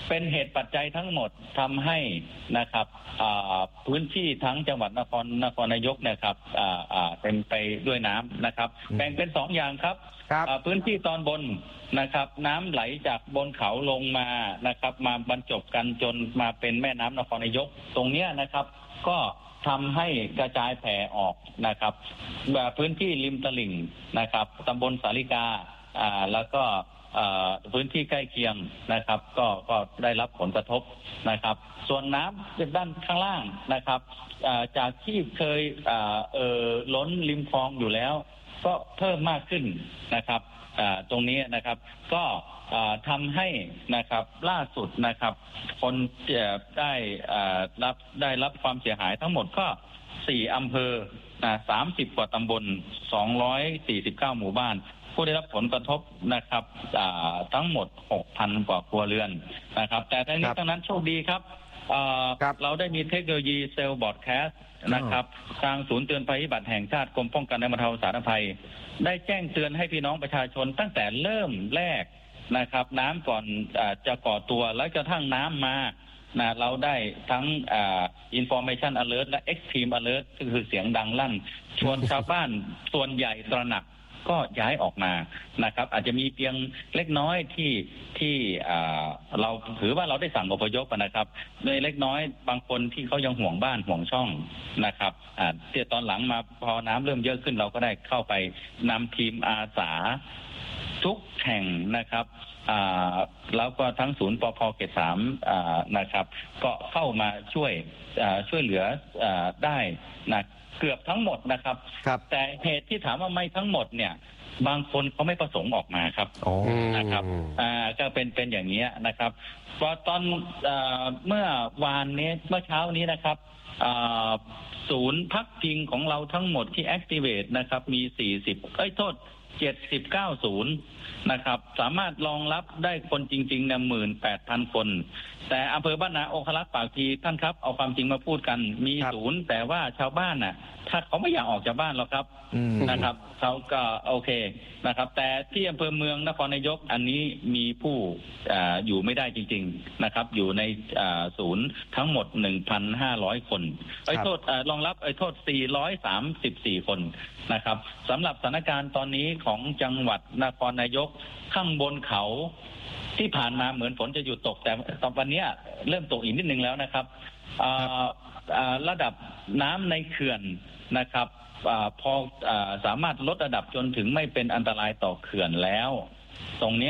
เป็นเหตุปัจจัยทั้งหมดทำให้นะครับพื้นที่ทั้งจังหวัดนครนครนายกเนี่ยครับเต็มไปด้วยน้ำนะครับแบ่งเป็นสองอย่างครับพื้นที่ตอนบนนะครับน้ำไหลจากบนเขาลงมานะครับมาบรรจบกันจนมาเป็นแม่น้ำนครนายกตรงเนี้ยนะครับก็ทำให้กระจายแผ่ออกนะครับพื้นที่ริมตลิ่งนะครับตำบลสาลิกาอ่าแล้วก็พื้นที่ใกล้เคียงนะครับก็ก็ได้รับผลกระทบนะครับส่วนน้ำด้านข้างล่างนะครับจากที่เคยเอ่อล้นริมคลองอยู่แล้วก็เพิ่มมากขึ้นนะครับตรงนี้นะครับก็ทำให้นะครับล่าสุดนะครับคนได้รับได้รับความเสียหายทั้งหมดก็สี่อำเภอสามสิบกว่าตำบลสองร้อยสี่สิบเก้าหมู่บ้านผู้ได้รับผลกระทบนะครับทั้งหมด หกพัน กว่าครัวเรือนนะครับแต่ทั้งนี้ทั้งนั้นโชคดีครับเราได้มีเทคโนโลยีเซลล์บอร์ดแคสต์นะครับทางศูนย์เตือนภัยพิบัติแห่งชาติกรมป้องกันและบรรเทาสาธารณภัยได้แจ้งเตือนให้พี่น้องประชาชนตั้งแต่เริ่มแรกนะครับน้ำก่อนจะก่อตัวแล้วกระทั่งน้ำมานะเราได้ทั้งอ่า information alert และ extreme alert ก็คือเสียงดังลั่นชวนชาวบ้านส่วนใหญ่ตระหนักก็ย้ายออกมานะครับอาจจะมีเพียงเล็กน้อยที่ที่เราถือว่าเราได้สั่งอพยพนะครับในเล็กน้อยบางคนที่เขายังห่วงบ้านห่วงช่องนะครับอ่าที่ตอนหลังมาพอน้ำเริ่มเยอะขึ้นเราก็ได้เข้าไปนำทีมอาสาทุกแห่งนะครับแล้วก็ทั้งศูนย์ปภเขตสามนะครับก็เข้ามาช่วยช่วยเหลือได้นะเกือบทั้งหมดนะครับแต่เหตุที่ถามว่าไม่ทั้งหมดเนี่ยบางคนเขาไม่ประสงค์ออกมาครับนะครับอ่าก็เป็นเป็นอย่างนี้นะครับพอตอนเมื่อวานนี้เมื่อเช้านี้นะครับศูนย์พักพิงของเราทั้งหมดที่ activate นะครับมีสี่สิบเอ้ยโทษเจ็ดสิบเก้าศูนย์นะครับสามารถรองรับได้คนจริงๆเนี่ยหมื่นแปดพันคนแต่อำเภอบ้านนาองครักษ์ปากพลีท่านครับเอาความจริงมาพูดกันมีศูนย์แต่ว่าชาวบ้านน่ะถ้าเขาไม่อยากออกจากบ้านหรอกครับนะครับเขาก็โอเคนะครับแต่ที่อำเภอเมืองนครนายกอันนี้มีผู้อยู่ไม่ได้จริงๆนะครับอยู่ในศูนย์ทั้งหมด หนึ่งพันห้าร้อย คนไอ้โทษรองรับไอ้โทษสี่ร้อยสามสิบสี่คนนะครับสำหรับสถานการณ์ตอนนี้ของจังหวัดนครนายกข้างบนเขาที่ผ่านมาเหมือนฝนจะหยุดตกแต่ตอนวันนี้เริ่มตกอีกนิดนึงแล้วนะครับระดับน้ำในเขื่อนนะครับพอสามารถลดระดับจนถึงไม่เป็นอันตรายต่อเขื่อนแล้วตรงนี้